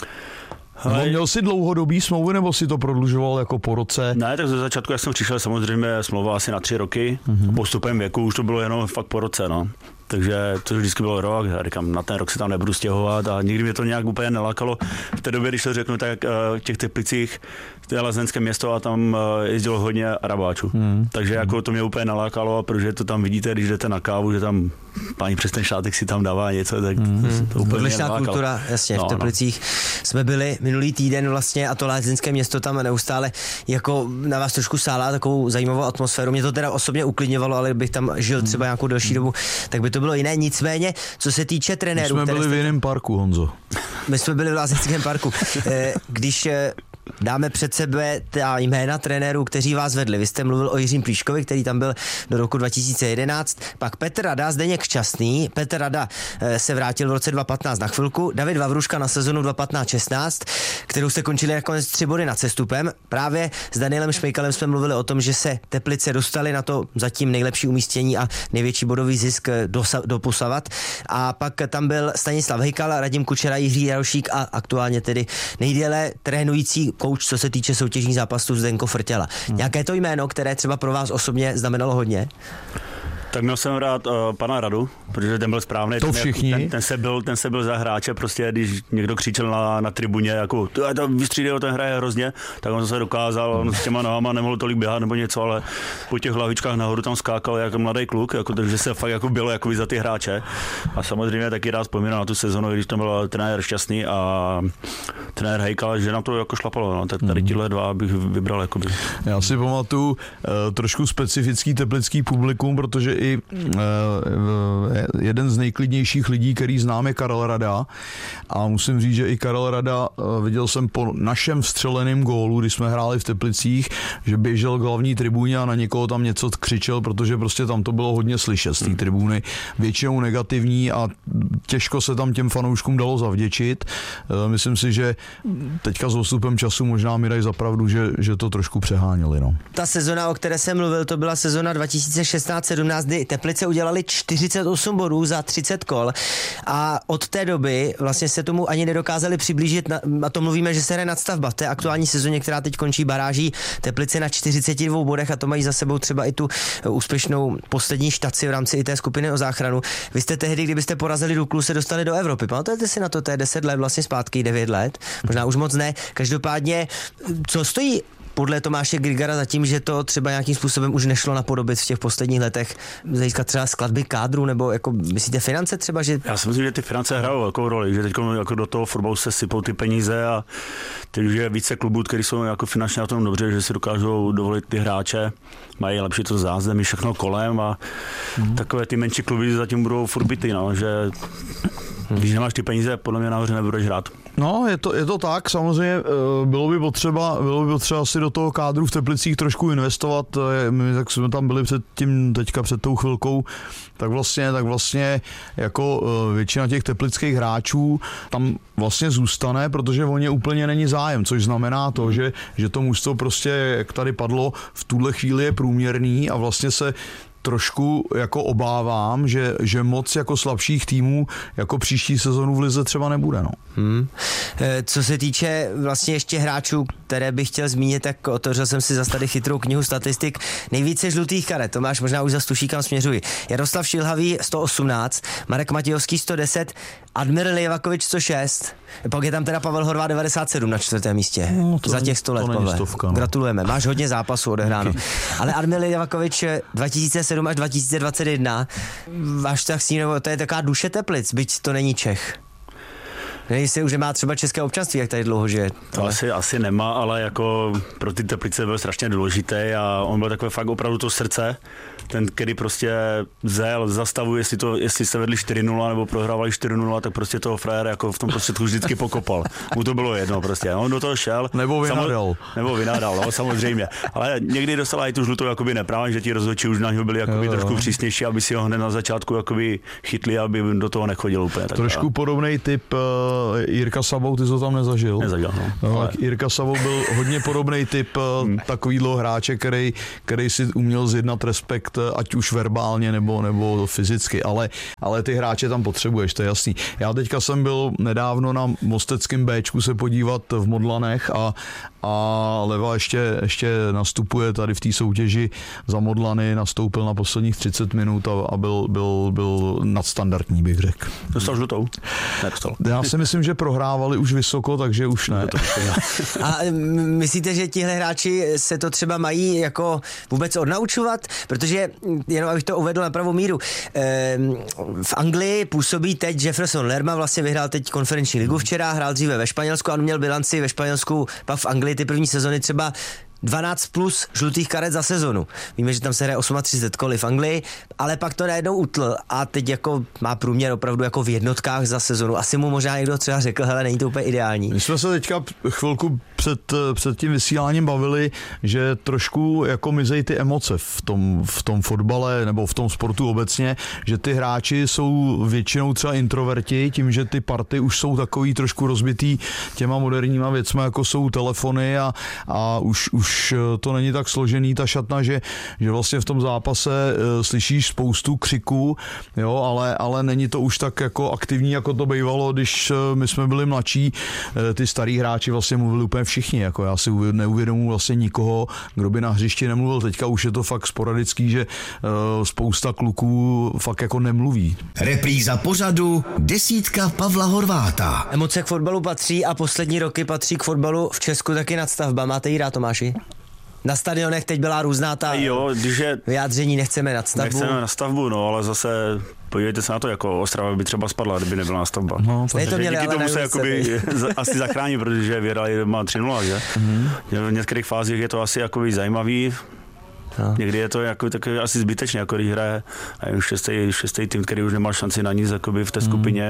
No, měl jsi dlouhodobý smlouvy, nebo si to prodlužoval jako po roce? Ne, tak ze začátku, jak jsem přišel, samozřejmě smlouva asi na 3 roky. Postupem věku už to bylo jenom fakt po roce, no. Takže to vždycky bylo rok, já říkám, na ten rok se tam nebudu stěhovat, a nikdy mě to nějak úplně nelákalo. V té době, když to řeknu, tak v těch Teplicích, to je lazenské město a tam jezdilo hodně Arabáčů. Takže jako to mě úplně nalákalo, protože to tam vidíte, když jdete na kávu, že tam paní přes ten šátek si tam dává něco, tak to úplně odlišná kultura, jasně, v Teplicích jsme byli minulý týden vlastně, a to lázeňské město tam neustále jako na vás trošku sálá takovou zajímavou atmosféru. Mě to teda osobně uklidňovalo, ale bych tam žil třeba nějakou delší dobu, tak by to bylo jiné. Nicméně, co se týče trenérů... My jsme byli v jiném parku, Honzo. My jsme byli v lázeňském parku. Když dáme před sebe ta jména trenérů, kteří vás vedli. Vy jste mluvil o Jiřím Plíškovi, který tam byl do roku 2011, pak Petr Rada, Zdeněk Šťastný. Petr Rada se vrátil v roce 2015 na chvilku, David Vavruška na sezonu 2015-16, kterou jste končili nakonec 3 body nad sestupem. Právě s Danielem Šmejkalem jsme mluvili o tom, že se Teplice dostali na to zatím nejlepší umístění a největší bodový zisk doposavat. A pak tam byl Stanislav Hejkal, Radim Kučera, Jiří Jarošík a aktuálně tedy nejdéle trénující kouč, co se týče soutěžních zápasů, Zdenko Frtěla. Nějaké to jméno, které třeba pro vás osobně znamenalo hodně? Tak měl jsem rád pana Radu, protože ten byl správný. To všichni. Ten se byl za hráče, prostě když někdo křičel na tribuně, jako vystřídej, ten hraje hrozně, tak on se dokázal, on s těma nohama nemohl tolik běhat nebo něco, ale po těch hlavičkách nahoru tam skákal jako mladý kluk, jako, takže se fakt jako bylo jako za ty hráče. A samozřejmě taky rád vzpomínal na tu sezonu, když tam byl trenér Šťastný a trenér Hejkal, že nám to jako šlapalo. No. Tady tihle dva bych vybral. Jakoby. Já si pamatuju trošku specifický teplický publikum, protože i jeden z nejklidnějších lidí, který znám, je Karel Rada, a musím říct, že i Karel Rada, viděl jsem po našem vstřeleném gólu, když jsme hráli v Teplicích, že běžel k hlavní tribuně a na někoho tam něco křičel, protože prostě tam to bylo hodně slyšet z té tribuny, většinou negativní, a těžko se tam těm fanouškům dalo zavděčit. Myslím si, že teďka s odstupem času možná mi dají za pravdu, že to trošku přeháněli. No. Ta sezona, o které jsem mluvil, to byla sezona 2016-17, kdy Teplice udělali 48 bodů za 30 kol, a od té doby vlastně se tomu ani nedokázali přiblížit, a to mluvíme, že se hraje nadstavba. V té aktuální sezóně, která teď končí, baráží Teplice na 42 bodech, a to mají za sebou třeba i tu úspěšnou poslední štaci v rámci i té skupiny o záchranu. Vy jste tehdy, kdybyste porazili Duklu, se dostali do Evropy. Pamatujete si na to? To je 10 let vlastně zpátky, 9 let. Možná už moc ne. Každopádně, co stojí podle Tomáše Grigara za tím, že to třeba nějakým způsobem už nešlo napodobit v těch posledních letech, z hlediska třeba skladby kádru, nebo jako myslíte finance třeba, že... Já si myslím, že ty finance hrajou velkou roli, že teď jako do toho fotbalu se sypou ty peníze, a teď už je více klubů, který jsou jako finančně na tom dobře, že si dokážou dovolit ty hráče, mají lepší to zázemí, všechno kolem, a takové ty menší kluby zatím budou furt bity, no, že když nemáš ty peníze, podle mě nahoře nebudeš hrát. No, je to tak, samozřejmě bylo by potřeba si do toho kádru v Teplicích trošku investovat. My tak jsme tam byli před tou chvilkou, tak vlastně jako většina těch teplických hráčů tam vlastně zůstane, protože o ně úplně není zájem, což znamená to, že to mužstvo prostě, jak tady padlo, v tuhle chvíli je průměrný, a vlastně se trošku jako obávám, že moc jako slabších týmů jako příští sezonu v lize třeba nebude. No. Co se týče vlastně ještě hráčů, které bych chtěl zmínit, tak otevřel jsem si zase tady chytrou knihu statistik. Nejvíce žlutých karet, Tomáš možná už zase tuší, kam směřuji. Jaroslav Šilhavý 118, Marek Matějovský 110, Admir Livakovič 106, pak je tam teda Pavel Horváth 97 na 4. místě. Za těch 100 let, Pavle. Stovka, no. Gratulujeme, máš hodně zápasů odehráno. Ale Admir Livakovič 2007 až 2021, váš tak s ním, to je taková duše Teplic, byť to není Čech. Nejsi už nemá třeba české občanství, jak tady dlouho žije. To asi nemá, ale jako pro ty Teplice byl strašně důležitý a on byl takové fakt opravdu to srdce, ten, který prostě zel zastavu, jestli se vedli 4-0 nebo prohrávali 4-0, tak prostě toho frajera jako v tom prostředku vždycky pokopal. Mu to bylo jedno prostě. On do toho šel. Nebo vynadal. No, samozřejmě. Ale někdy dostala i tu žlutou jakoby neprávě, že ti rozhodčí už na něho byli jakoby trošku přísnější, aby si ho hned na začátku jakoby chytli, aby do toho nechodil úplně. Trošku podobný typ Jirka Sabou, ty jsi to tam nezažil. Nezažil, no. Ale Jirka Sabou byl hodně podobný typ takovýhle hráče, který si uměl zjednat respekt, ať už verbálně nebo fyzicky, ale ty hráče tam potřebuješ, to je jasný. Já teďka jsem byl nedávno na mosteckém Bčku se podívat v Modlanech a Leva ještě nastupuje tady v té soutěži za Modlany, nastoupil na posledních 30 minut a byl nadstandardní, bych řekl. Dostal žlutou? Nedostal. Já si myslím, že prohrávali už vysoko, takže už ne. A myslíte, že tihle hráči se to třeba mají jako vůbec odnaučovat? Protože, jenom abych to uvedl na pravou míru, v Anglii působí teď Jefferson Lerma, vlastně vyhrál teď konferenční ligu včera, hrál dříve ve Španělsku a on měl bilanci ve Španělsku, pak v Anglii ty první sezony třeba 12 plus žlutých karet za sezonu. Víme, že tam se hraje 38 koly v Anglii, ale pak to najednou utl a teď jako má průměr opravdu jako v jednotkách za sezonu. Asi mu možná někdo třeba řekl, hele, není to úplně ideální. My jsme se teďka chvilku před tím vysíláním bavili, že trošku jako mizej ty emoce v tom fotbale nebo v tom sportu obecně, že ty hráči jsou většinou třeba introverti, tím, že ty party už jsou takový trošku rozbitý těma moderníma věcma, jako jsou telefony a už to není tak složený ta šatna, že vlastně v tom zápase slyšíš spoustu křiků, jo, ale není to už tak jako aktivní, jako to bývalo, když my jsme byli mladší, ty starý hráči vlastně mluvili úplně všichni, jako já si neuvědomuji vlastně nikoho, kdo by na hřišti nemluvil, teďka už je to fakt sporadický, že spousta kluků fakt jako nemluví. Repríza pořadu Desítka Pavla Horváta. Emoce k fotbalu patří a poslední roky patří k fotbalu v Česku taky nadstavba. Máte ji rád, Tomáši? Na stadionech teď byla různá ta vyjádření, nechceme nadstavbu. No, ale zase podívejte se na to, jako Ostrava by třeba spadla, kdyby nebyla nadstavba. No, díky tomu se jakoby asi zachrání, protože vyhrali doma 3-0, že? V některých fázích je to asi jakoby zajímavý. No. Někdy je to jako takový asi zbytečné, jako když hraje šestý tým, který už nemá šanci na nic jakoby v té skupině.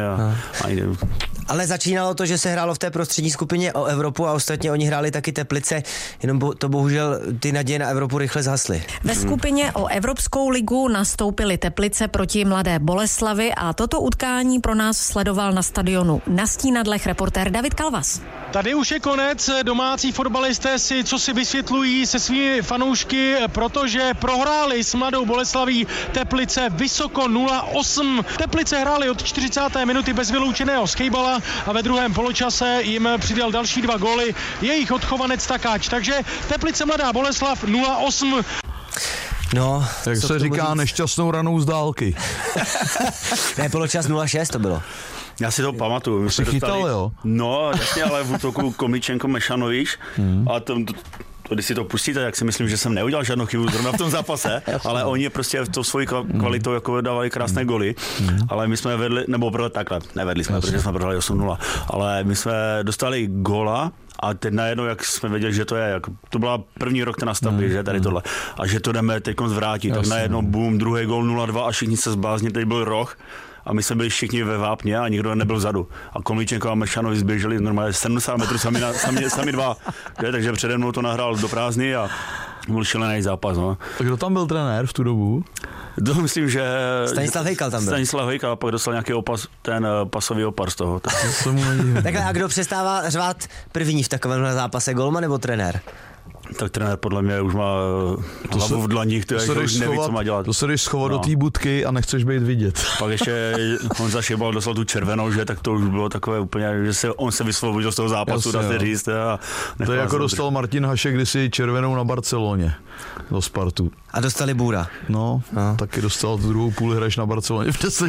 Ale začínalo to, že se hrálo v té prostřední skupině o Evropu a ostatně oni hráli taky Teplice, jenom to bohužel ty naděje na Evropu rychle zhasly. Ve skupině o Evropskou ligu nastoupily Teplice proti Mladé Boleslavi a toto utkání pro nás sledoval na stadionu na Stínadlech reportér David Kalvas. Tady už je konec, domácí fotbalisté si co si vysvětlují se svými fanoušky, protože prohráli s Mladou Boleslaví Teplice vysoko 0-8. Teplice hráli od 40. minuty bez vyloučeného Schejbala a ve druhém poločase jim přidal další 2 góly jejich odchovanec Takáč. Takže Teplice Mladá Boleslav 0-8. No, jak se říká, nešťastnou ranou z dálky. Ne, poločas 0-6 to bylo. Já si to pamatuju. Jsi chytal, jo? No, jasně, ale v útoku Komičenko Mešanovič a když si to pustíte, tak si myslím, že jsem neudělal žádnou chybu zrovna v tom zápase, ale oni prostě v to svojí kvalitou jako dávali krásné goly, ale my jsme nevedli jsme, protože jsme prohráli 8-0, ale my jsme dostali góla a teď najednou, jak jsme věděli, že to byla první rok té nastavby, že tady tohle, a že to jdeme teď zvrátit, tak najednou boom, druhý gól 0-2 a všichni se zblázni, teď byl roh. A my jsme byli všichni ve vápně a nikdo nebyl vzadu. A Komíčenko a Mešanovi zběželi normálně 70 metrů sami dva. Takže přede mnou to nahrál do prázdny a byl šílený zápas. No. A kdo tam byl trenér v tu dobu? To myslím, že Stanislav Hejkal tam byl. Stanislav Hejkal a pak dostal nějaký pasový opar z toho. Takhle, a kdo přestává řvát první v takovém zápase, golman nebo trenér? Tak trenér podle mě už má hlavu v dlaních, to už neví, co má dělat. To se jdeš schovat do té budky a nechceš být vidět. Pak ještě Honza Šibal dostal tu červenou, že tak to už bylo takové úplně, že on se vysvobodil z toho zápasu, dá se říct. To je jako dostal Martin Hašek kdysi červenou na Barceloně do Spartu. A dostali Bůra. No, taky dostal tu druhou půli hraješ na Barceloně v 10.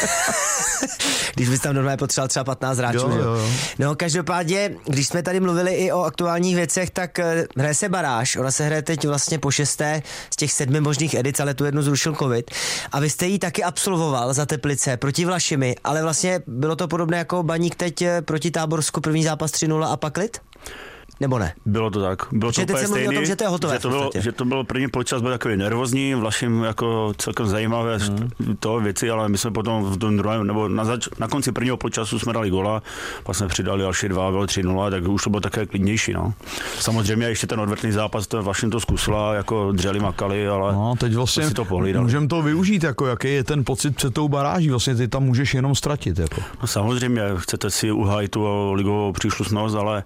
Když bys tam normálně potřeboval třeba 15 hráčů. Jo. No každopádně, když jsme tady mluvili i o aktuálních věcech, tak hraje se baráž. Ona se hraje teď vlastně po 6. z těch 7 možných edic, ale tu jednu zrušil covid. A vy jste ji taky absolvoval za Teplice proti Vlašimi, ale vlastně bylo to podobné jako Baník teď proti Táborsku, první zápas 3-0 a pak klid? Nebo ne? Bylo to tak. Bylo to úplně stejný, o tom, že to je hotové že to byl první poločas, byl takový nervózní, Vlašim jako celkem zajímavé to věci, ale my jsme potom v tom druhém, nebo na konci prvního poločasu jsme dali gola, pak jsme přidali další 2, bylo 3-0, tak už to bylo také klidnější. No. Samozřejmě ještě ten odvetný zápas, to Vlašim to zkusila, jako dřeli, makali, ale no, teď vlastně si to pohlídali. Můžeme to využít, jako jaký je ten pocit před tou baráží, vlastně ty tam můžeš jenom ztratit. Jako. No, samozřejmě, chcete si uhájit tu ligovou příšlusnost, ale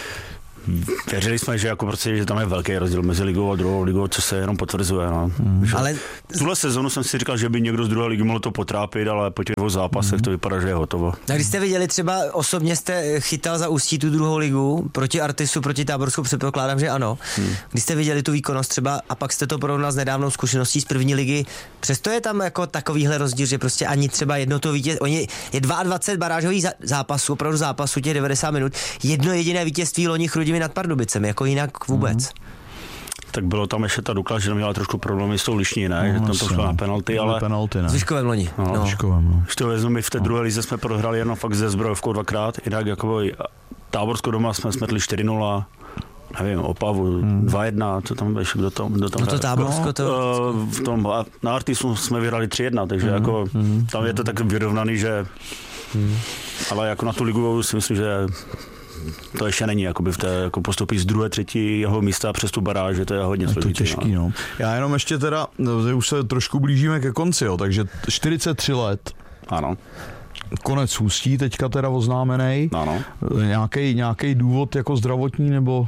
věřili jsme, že jako prostě, že tam je velký rozdíl mezi ligou a druhou ligou, co se jenom potvrzuje. No. Ale tuhle sezonu jsem si říkal, že by někdo z druhé ligy mohl to potrápit, ale po těch 2 zápasech to vypadá, že je hotovo. A když jste viděli, třeba osobně jste chytal za Ústí tu druhou ligu proti Artisu, proti Táborsku, předpokládám, že ano. Když jste viděli tu výkonnost třeba a pak jste to porovnal s nedávnou zkušeností z první ligy, přesto je tam jako takovýhle rozdíl, že prostě ani třeba jedno to vítěz, oni je 22 barážových zápasů, opravdu zápasů těch 90 minut, jedno jediné vítězství loni Chrudimi nad Pardubicemi, jako jinak vůbec. Tak bylo tam ještě ta Dukla, že měla trošku problémy s tou Lišní, ne? Že tam to šlo na penalty, ale... S Vyškovem loni. Když to vezmu, my v té druhé lize jsme prohráli jenom fakt ze Zbrojovkou 2krát, jinak jako Táborsko doma jsme smetli 4-0, nevím, Opavu 2-1, co tam ještě, kdo tam no to Táborsko to... v tom, na Artisu jsme vyhrali 3-1, takže jako tam je to tak vyrovnaný, že... Ale jako na tu ligu si myslím, že to ještě není, jakoby v té, jako postupí z 2., 3. jeho místa přes tu baráž, že to je hodně složitý. To těžký, no. Já jenom ještě teda, už se trošku blížíme ke konci, jo, takže 43 let. Ano. Konec Ústí teďka teda oznámenej. Ano. Nějaký důvod jako zdravotní, nebo...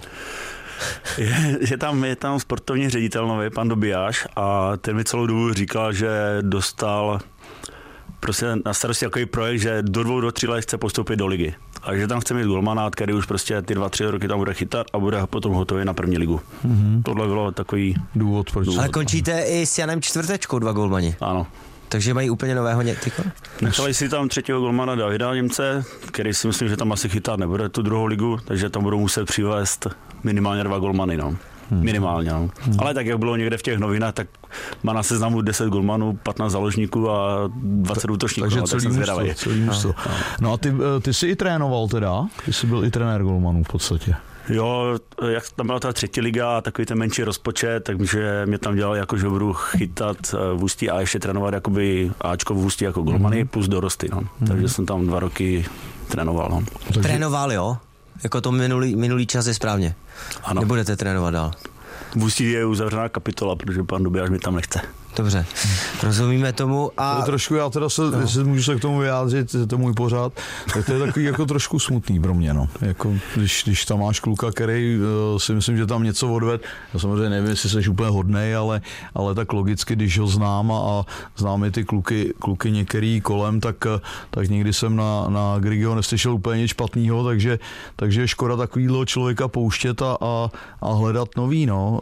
Je tam sportovní ředitel nový, pan Dobijáš, a ten mi celou dobu říkal, že dostal prostě na starosti takový projekt, že do 2 do 3 let chce postoupit do ligy. A že tam chce mít golmana, který už prostě ty 2-3 roky tam bude chytat a bude potom hotový na první ligu. Tohle bylo takový důvod. Ale končíte i s Janem Čtvrtečkou 2 golmani. Ano. Takže mají úplně nového tyko? Nechali si tam 3. golmana Davida Němce, který si myslím, že tam asi chytat nebude tu druhou ligu, takže tam budou muset přivést minimálně 2 golmany. No. Minimálně. No. Ale tak, jak bylo někde v těch novinách, tak má na seznamu 10 golmanů, 15 záložníků a 20 útočníků. Takže celý mužstvo. No a ty jsi i trénoval teda? Ty jsi byl i trenér golmanů v podstatě. Jo, jak tam byla ta 3. liga a takový ten menší rozpočet, takže mě tam dělal jako, že budu chytat v Ústí a ještě trénovat jakoby Ačko v Ústí jako golmany plus dorosty. No. Takže jsem tam 2 roky trénoval. No. Trénoval, jo? Jako to minulý čas je správně. Ano. Nebudete trénovat dál. V Ústí je uzavřená kapitola, protože pan Dobijáš mi tam nechce. Dobře, rozumíme tomu a... Trošku já teda jestli můžu se k tomu vyjádřit, je to můj pořád, tak to je takový jako trošku smutný pro mě, no. Jako, když tam máš kluka, který si myslím, že tam něco odved, já samozřejmě nevím, jestli jsi úplně hodnej, ale tak logicky, když ho znám a znám i ty kluky některý kolem, tak nikdy jsem na Grigio neslyšel úplně nic špatného, takže je škoda takovýhle člověka pouštět a hledat nový, no.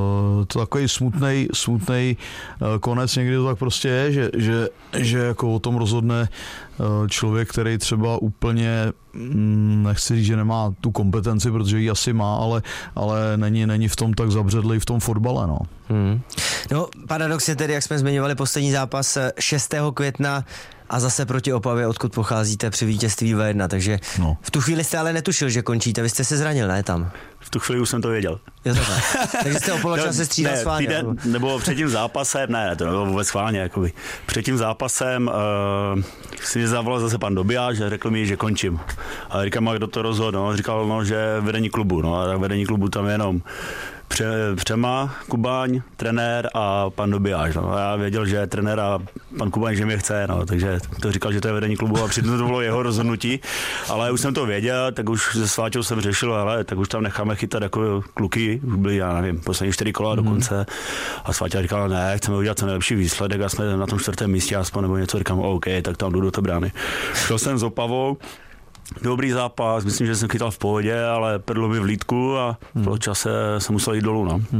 To takový smutnej konec, někdy to tak prostě je, že jako o tom rozhodne člověk, který třeba úplně, nechci říct, že nemá tu kompetenci, protože ji asi má, ale není v tom tak zabředlej v tom fotbale, no. No, paradoxně tedy, jak jsme zmiňovali poslední zápas 6. května a zase proti Opavě, odkud pocházíte při vítězství 2-1, takže v tu chvíli jste ale netušil, že končíte, vy jste se zranil, ne tam? V tu chvíli už jsem to věděl. Jo, takže jste o poločase střídal schválně. Nebo před tím zápasem, ne, to nebylo vůbec schválně, jakoby. Před tím zápasem si mě zavolal zase pan Dobijáš a řekl mi, že končím. A říkám, a kdo to rozhodl? No, říkal, že vedení klubu, no, a tak vedení klubu tam jenom Přema, Kubaň, trenér a pan Dobijáš. No. Já věděl, že trenér a pan Kubaň, že mě chce, no, takže to říkal, že to je vedení klubu a přitom to bylo jeho rozhodnutí, ale už jsem to věděl, tak už se Sváťou jsem řešil, ale tak už tam necháme chytat jako kluky, už byli, já nevím, poslední 4 kola do konce a Sváťa říkal, ne, chceme udělat co nejlepší výsledek a jsme na tom 4. místě aspoň nebo něco, říkám, OK, tak tam jdu do té brány. Šel jsem s Opavou, dobrý zápas, myslím, že jsem chytal v pohodě, ale padlo mi v lítku a po čase jsem musel jít dolů. No.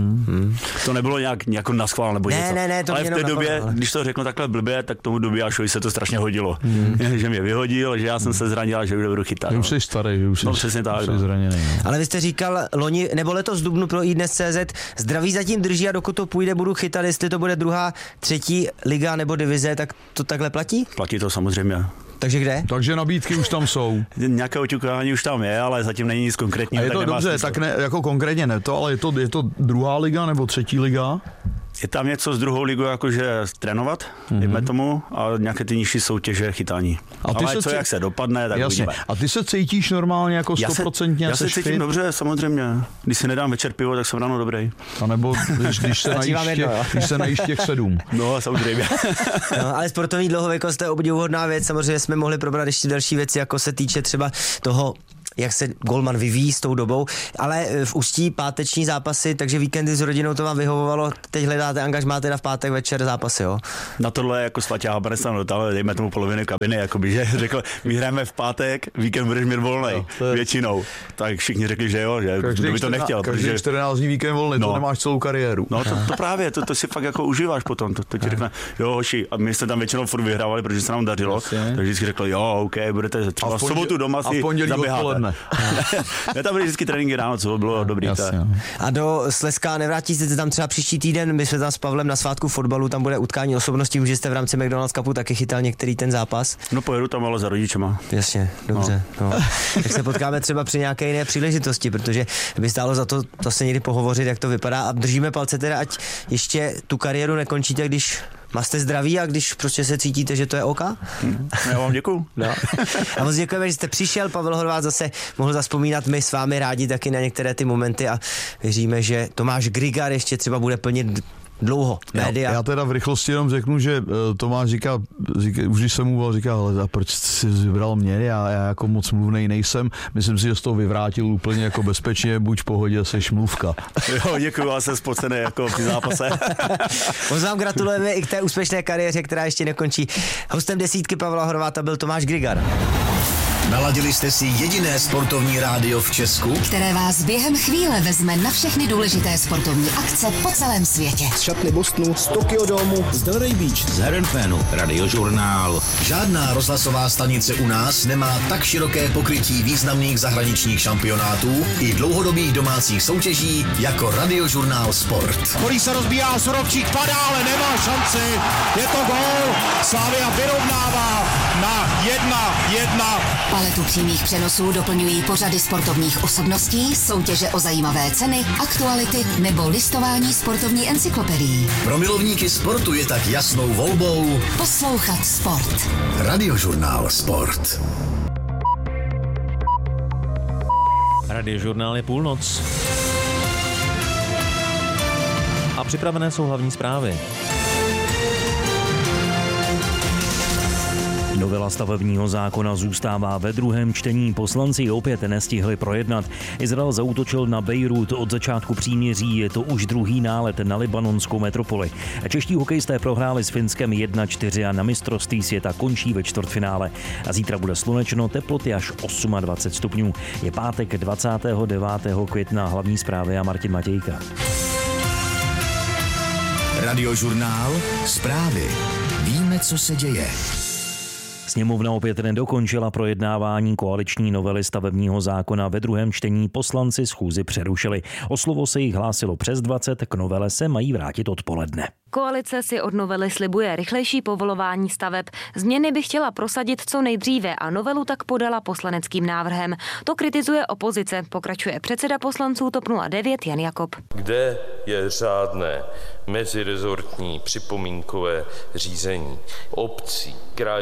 To nebylo nějak jako naschvál nebo něco. Ne, to ale v té době, když to řeknu takhle blbě, tak tomu Dobijášovi se to strašně hodilo. Že mě vyhodil, že já jsem se zranil a že budu chytat. Už jsi starý, už jsi zraněný. No. Ale vy jste říkal loni, nebo letos v dubnu pro iDnes.cz, zdraví zatím drží a dokud to půjde, budu chytat, jestli to bude 2., 3. liga nebo divize, tak to takhle platí? Platí to samozřejmě. Takže kde? Takže nabídky už tam jsou. Nějaké oťukání už tam je, ale zatím není nic konkrétního. A je to dobře, tak ne, jako konkrétně ne to, ale je to 2. liga nebo 3. liga? Je tam něco s 2. ligou, jakože trénovat, dejme tomu, a nějaké ty nižší soutěže chytání. A ty ale jak se dopadne, tak jasně. uvidíme. A ty se cítíš normálně jako 100%? Já se cítím dobře, samozřejmě. Když si nedám večer pivo, tak jsem ráno dobrý. A nebo když se najíš těch 7. No, samozřejmě. No, ale sportovní dlouhověkost je obdivuhodná věc, samozřejmě jsme mohli probrat ještě další věci, jako se týče třeba toho, jak se golman vyvíjí s tou dobou, ale v Ústí páteční zápasy, takže víkendy s rodinou to vám vyhovovalo, teď hledáte angažmá teda v pátek večer zápasy, jo? Na tohle jako Svaťa Haber jsem dotal, dejme tomu polovinu kabiny, jakoby, že řekl, my hrajeme v pátek, víkend budeš mít volnej, většinou. Tak všichni řekli, že jo, že kdo by to nechtěl. Každý 14 dní víkend volný, to nemáš celou kariéru. No to právě, to si fakt jako užíváš potom, to ti řekne, jo hoši, a my jsme tam většinou furt vyhrávali, protože se nám dařilo, takže vždycky řekl, jo, OK, budete třeba v sobotu doma si zaběháte. Ne, tam byly vždycky tréninky ráno, co bylo dobrý. A do Slezska nevrátíte se tam třeba příští týden, my jsme tam s Pavlem na svátku fotbalu, tam bude utkání osobností, že jste v rámci McDonald's Cupu taky chytal některý ten zápas. No pojedu tam ale za rodičema. Jasně, dobře. No. Tak se potkáme třeba při nějaké jiné příležitosti, protože by stálo za to se někdy pohovořit, jak to vypadá a držíme palce teda, ať ještě tu kariéru nekončíte, když máte zdraví a když prostě se cítíte, že to je OK? Já vám děkuju. No. A moc děkujeme, že jste přišel, Pavel Horváth zase mohl zazpomínat, my s vámi rádi taky na některé ty momenty a věříme, že Tomáš Grigar ještě třeba bude plnit dlouho média. Já teda v rychlosti jenom řeknu, že Tomáš říká, už když jsem mu byl, říká, ale proč jsi vybral mě, já jako moc mluvnej nejsem, myslím si, že z toho vyvrátil úplně jako bezpečně, buď v pohodě, seš mluvka. Jo, děkuju, já jsem spocený jako při zápase. Moc vám gratulujeme i k té úspěšné kariéře, která ještě nekončí. Hostem desítky Pavla Horváta byl Tomáš Grigar. Naladili jste si jediné sportovní rádio v Česku, které vás během chvíle vezme na všechny důležité sportovní akce po celém světě. Z šatny Bostonu, z Tokyo Domu, z Delray Beach, z Herrenfanu, Radiožurnál. Žádná rozhlasová stanice u nás nemá tak široké pokrytí významných zahraničních šampionátů i dlouhodobých domácích soutěží jako Radiožurnál Sport. Který se rozbíjá, Surovčík padá, ale nemá šanci. Je to gól. Slavia vyrovnává na 1-1. Paletu přímých přenosů doplňují pořady sportovních osobností, soutěže o zajímavé ceny, aktuality nebo listování sportovní encyklopedií. Pro milovníky sportu je tak jasnou volbou poslouchat sport. Radiožurnál Sport. Radiožurnál je půlnoc. A připravené jsou hlavní zprávy. Novela stavebního zákona zůstává ve druhém čtení. Poslanci ji opět nestihli projednat. Izrael zaútočil na Bejrút. Od začátku příměří je to už druhý nálet na libanonskou metropoli. Čeští hokejisté prohráli s Finskem 1-4 a na mistrovství světa končí ve čtvrtfinále. A zítra bude slunečno, teploty až 28 stupňů. Je pátek 29. května. Hlavní zprávy a Martin Matějka. Radiožurnál Zprávy. Víme, co se děje. Sněmovna opět nedokončila projednávání koaliční novely stavebního zákona. Ve druhém čtení poslanci schůzi přerušili. O slovo se jich hlásilo přes 20, k novele se mají vrátit odpoledne. Koalice si od novely slibuje rychlejší povolování staveb. Změny by chtěla prosadit co nejdříve a novelu tak podala poslaneckým návrhem. To kritizuje opozice, pokračuje předseda poslanců TOP 09 Jan Jakob. Kde je řádné mezirezortní připomínkové řízení obcí, krajů,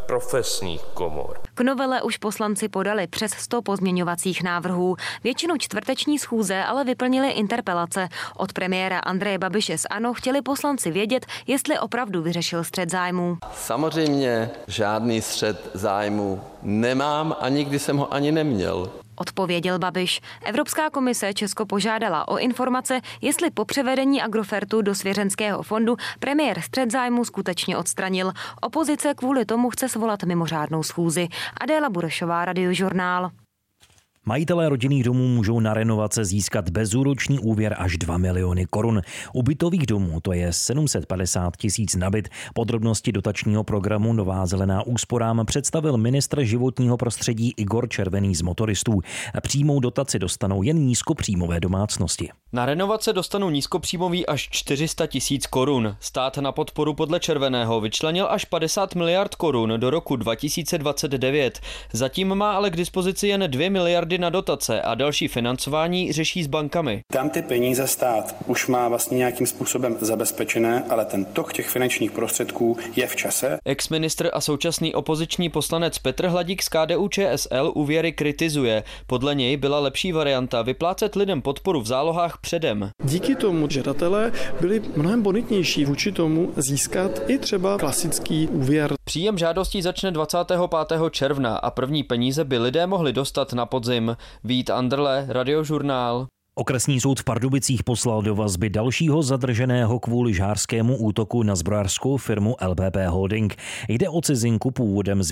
profesních komor. K novele už poslanci podali přes 100 pozměňovacích návrhů. Většinu čtvrteční schůze ale vyplnili interpelace. Od premiéra Andreje Babiše z ANO chtěli poslanci vědět, jestli opravdu vyřešil střet zájmů. Samozřejmě žádný střet zájmů nemám a nikdy jsem ho ani neměl. Odpověděl Babiš. Evropská komise Česko požádala o informace, jestli po převedení Agrofertu do svěřenského fondu premiér střet zájmu skutečně odstranil. Opozice kvůli tomu chce svolat mimořádnou schůzi. Adéla Burešová, Radiožurnál. Majitelé rodinných domů můžou na renovace získat bezúročný úvěr až 2 miliony korun. U bytových domů to je 750 000 na byt. Podrobnosti dotačního programu Nová zelená úsporám představil ministr životního prostředí Igor Červený z Motoristů. Přímou dotaci dostanou jen nízkopříjmové domácnosti. Na renovace dostanou nízkopříjmový až 400 000 korun. Stát na podporu podle Červeného vyčlenil až 50 miliard korun do roku 2029. Zatím má ale k dispozici jen 2 miliardy na dotace a další financování řeší s bankami. Tam ty peníze stát už má vlastně nějakým způsobem zabezpečené, ale ten tok těch finančních prostředků je v čase. Ex-ministr a současný opoziční poslanec Petr Hladík z KDU-ČSL úvěry kritizuje. Podle něj byla lepší varianta vyplácet lidem podporu v zálohách předem. Díky tomu žadatelé byli mnohem bonitnější vůči tomu získat i třeba klasický úvěr. Příjem žádostí začne 25. června a první peníze by lidé mohli dostat na podzim. Vít Anderle, Radiožurnál. Okresní soud v Pardubicích poslal do vazby dalšího zadrženého kvůli žhářskému útoku na zbrojařskou firmu LBP Holding. Jde o cizinku původem z